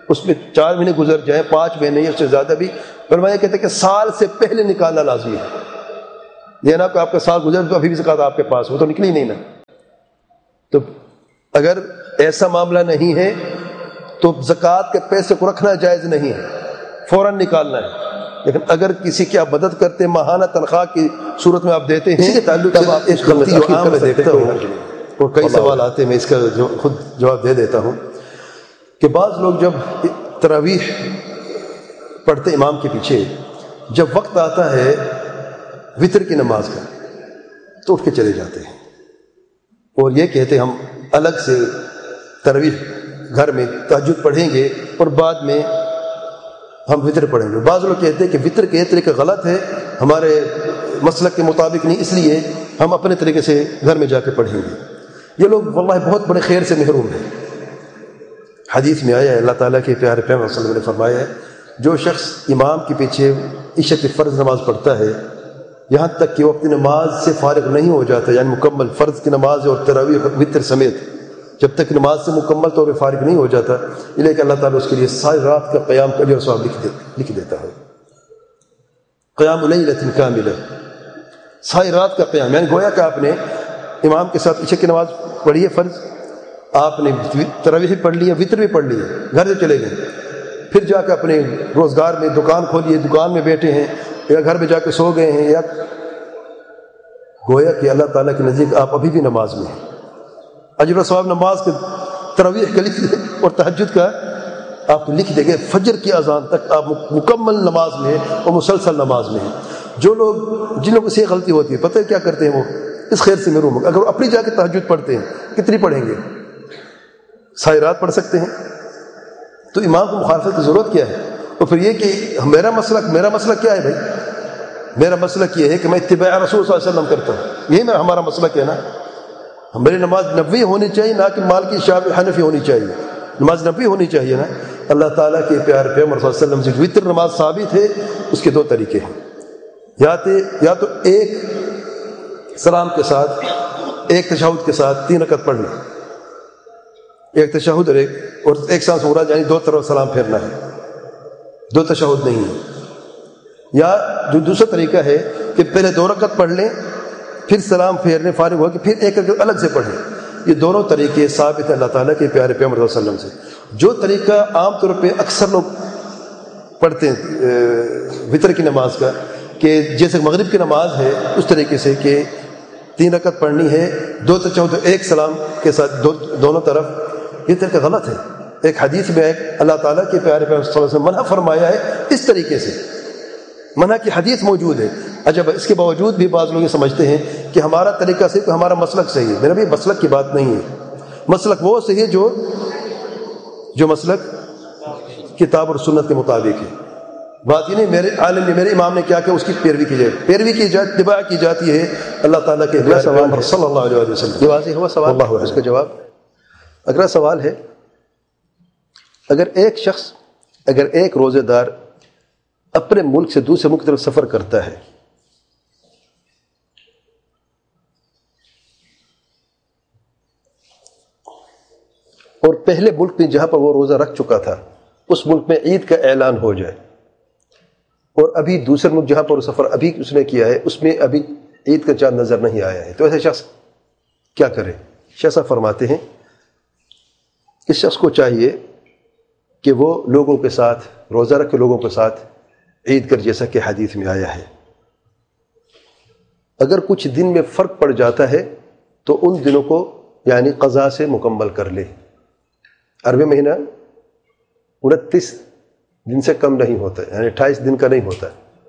اس میں چار مہینے گزر جائیں، پانچ مہینے یا اس سے زیادہ بھی، فرمایا کہتے ہیں کہ سال سے پہلے نکالنا لازمی ہے۔ یہ نا کہ آپ کا سال گزر تو ابھی بھی زکوٰۃ آپ کے پاس ہو تو نکلی نہیں نا۔ تو اگر ایسا معاملہ نہیں ہے تو زکوٰۃ کے پیسے کو رکھنا جائز نہیں ہے، فوراً نکالنا ہے۔ لیکن اگر کسی کی آپ مدد کرتے ماہانہ تنخواہ کی صورت میں آپ دیتے ہیں، تعلق سے ایک غلطی جو عام میں دیکھتا ہوں اور کئی سوال آتے ہیں، میں اس کا جو خود جواب دے دیتا ہوں کہ بعض لوگ جب تراویح پڑھتے امام کے پیچھے، جب وقت آتا ہے وطر کی نماز کا تو اٹھ کے چلے جاتے ہیں اور یہ کہتے ہیں ہم الگ سے تراویح گھر میں تہجد پڑھیں گے اور بعد میں ہم وطر پڑھیں گے۔ بعض لوگ کہتے ہیں کہ وطر کے طریقہ غلط ہے، ہمارے مسلک کے مطابق نہیں، اس لیے ہم اپنے طریقے سے گھر میں جا کے پڑھیں گے۔ یہ لوگ واللہ بہت بڑے خیر سے محروم ہیں۔ حدیث میں آیا ہے، اللہ تعالیٰ کے پیارے پیغمبر صلی اللہ علیہ وسلم نے فرمایا ہے، جو شخص امام کے پیچھے عشاء کی فرض نماز پڑھتا ہے یہاں تک کہ وہ اپنی نماز سے فارغ نہیں ہو جاتا، یعنی مکمل فرض کی نماز اور تراویح وطر سمیت جب تک نماز سے مکمل طور پہ فارغ نہیں ہو جاتا، یہ لے کہ اللہ تعالیٰ اس کے لیے ساری رات کا قیام کا اجر و ثواب لکھ دے لکھ دیتا ہے۔ قیام لیلۃ کاملہ، ساری رات کا قیام، یعنی گویا کہ آپ نے امام کے ساتھ عشاء کی نماز پڑھی ہے فرض، آپ نے تراویح پڑھ لی ہے، وطر بھی پڑھ لی ہے، گھر سے چلے گئے، پھر جا کے اپنے روزگار میں دکان کھولی ہے، دکان میں بیٹھے ہیں یا گھر میں جا کے سو گئے ہیں، یا گویا کہ اللہ تعالیٰ کے نزدیک آپ ابھی بھی نماز میں ہیں۔ اجر و ثواب نماز کے تراویح کا لکھ دیں اور تہجد کا آپ لکھ دیں گے، فجر کی اذان تک آپ مکمل نماز میں اور مسلسل نماز میں ہیں۔ جو لوگ جن لوگوں سے یہ غلطی ہوتی ہے پتہ ہے کیا کرتے ہیں، وہ اس خیر سے محروم، اگر وہ اپنی جا کے تہجد پڑھتے ہیں کتنی پڑھیں گے؟ ساری رات پڑھ سکتے ہیں، تو امام کو مخالفت کی ضرورت کیا ہے؟ اور پھر یہ کہ میرا مسلک میرا مسلک کیا ہے بھائی؟ میرا مسلک یہ ہے کہ میں اتباع رسول صلی اللہ علیہ وسلم کرتا ہوں، یہی میرا ہمارا مسلک ہے نا۔ میری نماز نبوی ہونی چاہیے، نہ کہ مالکی شافعی حنفی ہونی چاہیے، نماز نبوی ہونی چاہیے نا۔ اللہ تعالیٰ کے پیارے پیغمبر صلی اللہ علیہ وسلم سے وطر نماز ثابت ہے، اس کے دو طریقے ہیں، یا تو یا تو ایک سلام کے ساتھ ایک تشہد کے ساتھ تین رکعت پڑھ لیں، ایک تشہد اور ایک اور ایک سانس مراد، یعنی دو طرف سلام پھیرنا ہے، دو تشہد نہیں ہے۔ یا جو دوسرا طریقہ ہے کہ پہلے دو رکعت پڑھ لیں، پھر سلام پھیرنے فارغ ہو کے پھر ایک رکعت الگ سے پڑھیں۔ یہ دونوں طریقے ثابت ہیں اللہ تعالیٰ کے پیارے پیغمبر صلی اللہ علیہ وسلم سے۔ جو طریقہ عام طور پہ اکثر لوگ پڑھتے ہیں وطر کی نماز کا، کہ جیسے مغرب کی نماز ہے اس طریقے سے کہ تین رکعت پڑھنی ہے، دو تشہد ایک سلام کے ساتھ دو دونوں طرف، یہ طریقہ غلط ہے۔ ایک حدیث میں ایک اللہ تعالیٰ کے پیارے پیغمبر صلی اللہ علیہ وسلم منع فرمایا ہے اس طریقے سے، منع کی حدیث موجود ہے۔ اچھا، اس کے باوجود بھی بعض لوگ یہ سمجھتے ہیں کہ ہمارا طریقہ صرف ہمارا مسلک صحیح ہے۔ میرا بھی مسلک کی بات نہیں ہے، مسلک وہ صحیح ہے جو جو مسلک کتاب اور سنت کے مطابق ہے۔ بات یہ نہیں میرے عالم نے میرے امام نے کیا کہ اس کی پیروی کی جائے، پیروی کی جائے، اتباع کی جاتی ہے اللہ تعالیٰ کے پیغمبر صلی اللہ علیہ وسلم۔ یہ واضح ہوا سوال، اس کا جواب اگلا سوال ہے، اگر ایک شخص اگر ایک روزے دار اپنے ملک سے دوسرے ملک کی طرف سفر کرتا ہے اور پہلے ملک میں جہاں پر وہ روزہ رکھ چکا تھا اس ملک میں عید کا اعلان ہو جائے، اور ابھی دوسرے ملک جہاں پر وہ سفر ابھی اس نے کیا ہے اس میں ابھی عید کا چاند نظر نہیں آیا ہے، تو ایسے شخص کیا کرے؟ شیخ صاحب فرماتے ہیں اس شخص کو چاہیے کہ وہ لوگوں کے ساتھ روزہ رکھ کے لوگوں کے ساتھ عید کر، جیسا کہ حدیث میں آیا ہے۔ اگر کچھ دن میں فرق پڑ جاتا ہے تو ان دنوں کو یعنی قضا سے مکمل کر لے۔ عربی مہینہ انتیس دن سے کم نہیں ہوتا، یعنی اٹھائیس دن کا نہیں ہوتا،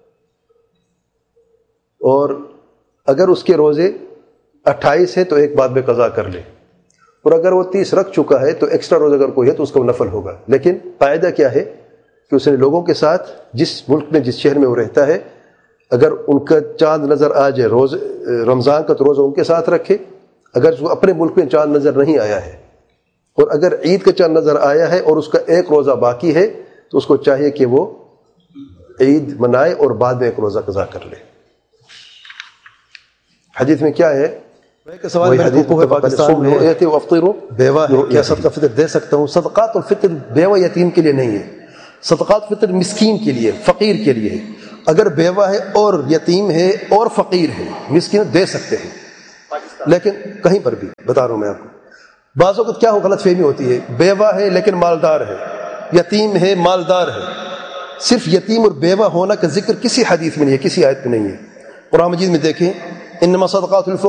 اور اگر اس کے روزے اٹھائیس ہے تو ایک بعد میں قضا کر لے، اور اگر وہ تیس رکھ چکا ہے تو ایکسٹرا روزہ اگر کوئی ہے تو اس کا نفل ہوگا۔ لیکن قاعدہ کیا ہے کہ اس نے لوگوں کے ساتھ جس ملک میں جس شہر میں وہ رہتا ہے اگر ان کا چاند نظر آ جائے روز رمضان کا تو روزہ ان کے ساتھ رکھے، اگر وہ اپنے ملک میں چاند نظر نہیں آیا ہے اور اگر عید کا چاند نظر آیا ہے اور اس کا ایک روزہ باقی ہے تو اس کو چاہیے کہ وہ عید منائے اور بعد میں ایک روزہ قضا کر لے۔ حدیث میں کیا ہے ایک سوال وہی میرے حدیث کو ہے پاکستان میں رؤیتی وافطروا، بیوہ ہے، کیا صدقہ فطر دے سکتا ہوں؟ صدقات الفطر بیوہ یتیم کے لیے نہیں ہے، صدقات فطر مسکین کے لیے، فقیر کے لیے ہے۔ اگر بیوہ ہے اور یتیم ہے اور فقیر ہے، مسکین دے سکتے ہیں، لیکن کہیں پر بھی بتا رہا ہوں میں آپ کو، بعض اوقات کیا ہو غلط فہمی ہوتی ہے، بیوہ ہے لیکن مالدار ہے، یتیم ہے مالدار ہے، صرف یتیم اور بیوہ ہونا کا ذکر کسی حدیث میں نہیں ہے، کسی آیت میں نہیں ہے۔ قرآن مجید میں دیکھیں، انما صدقات الفقراء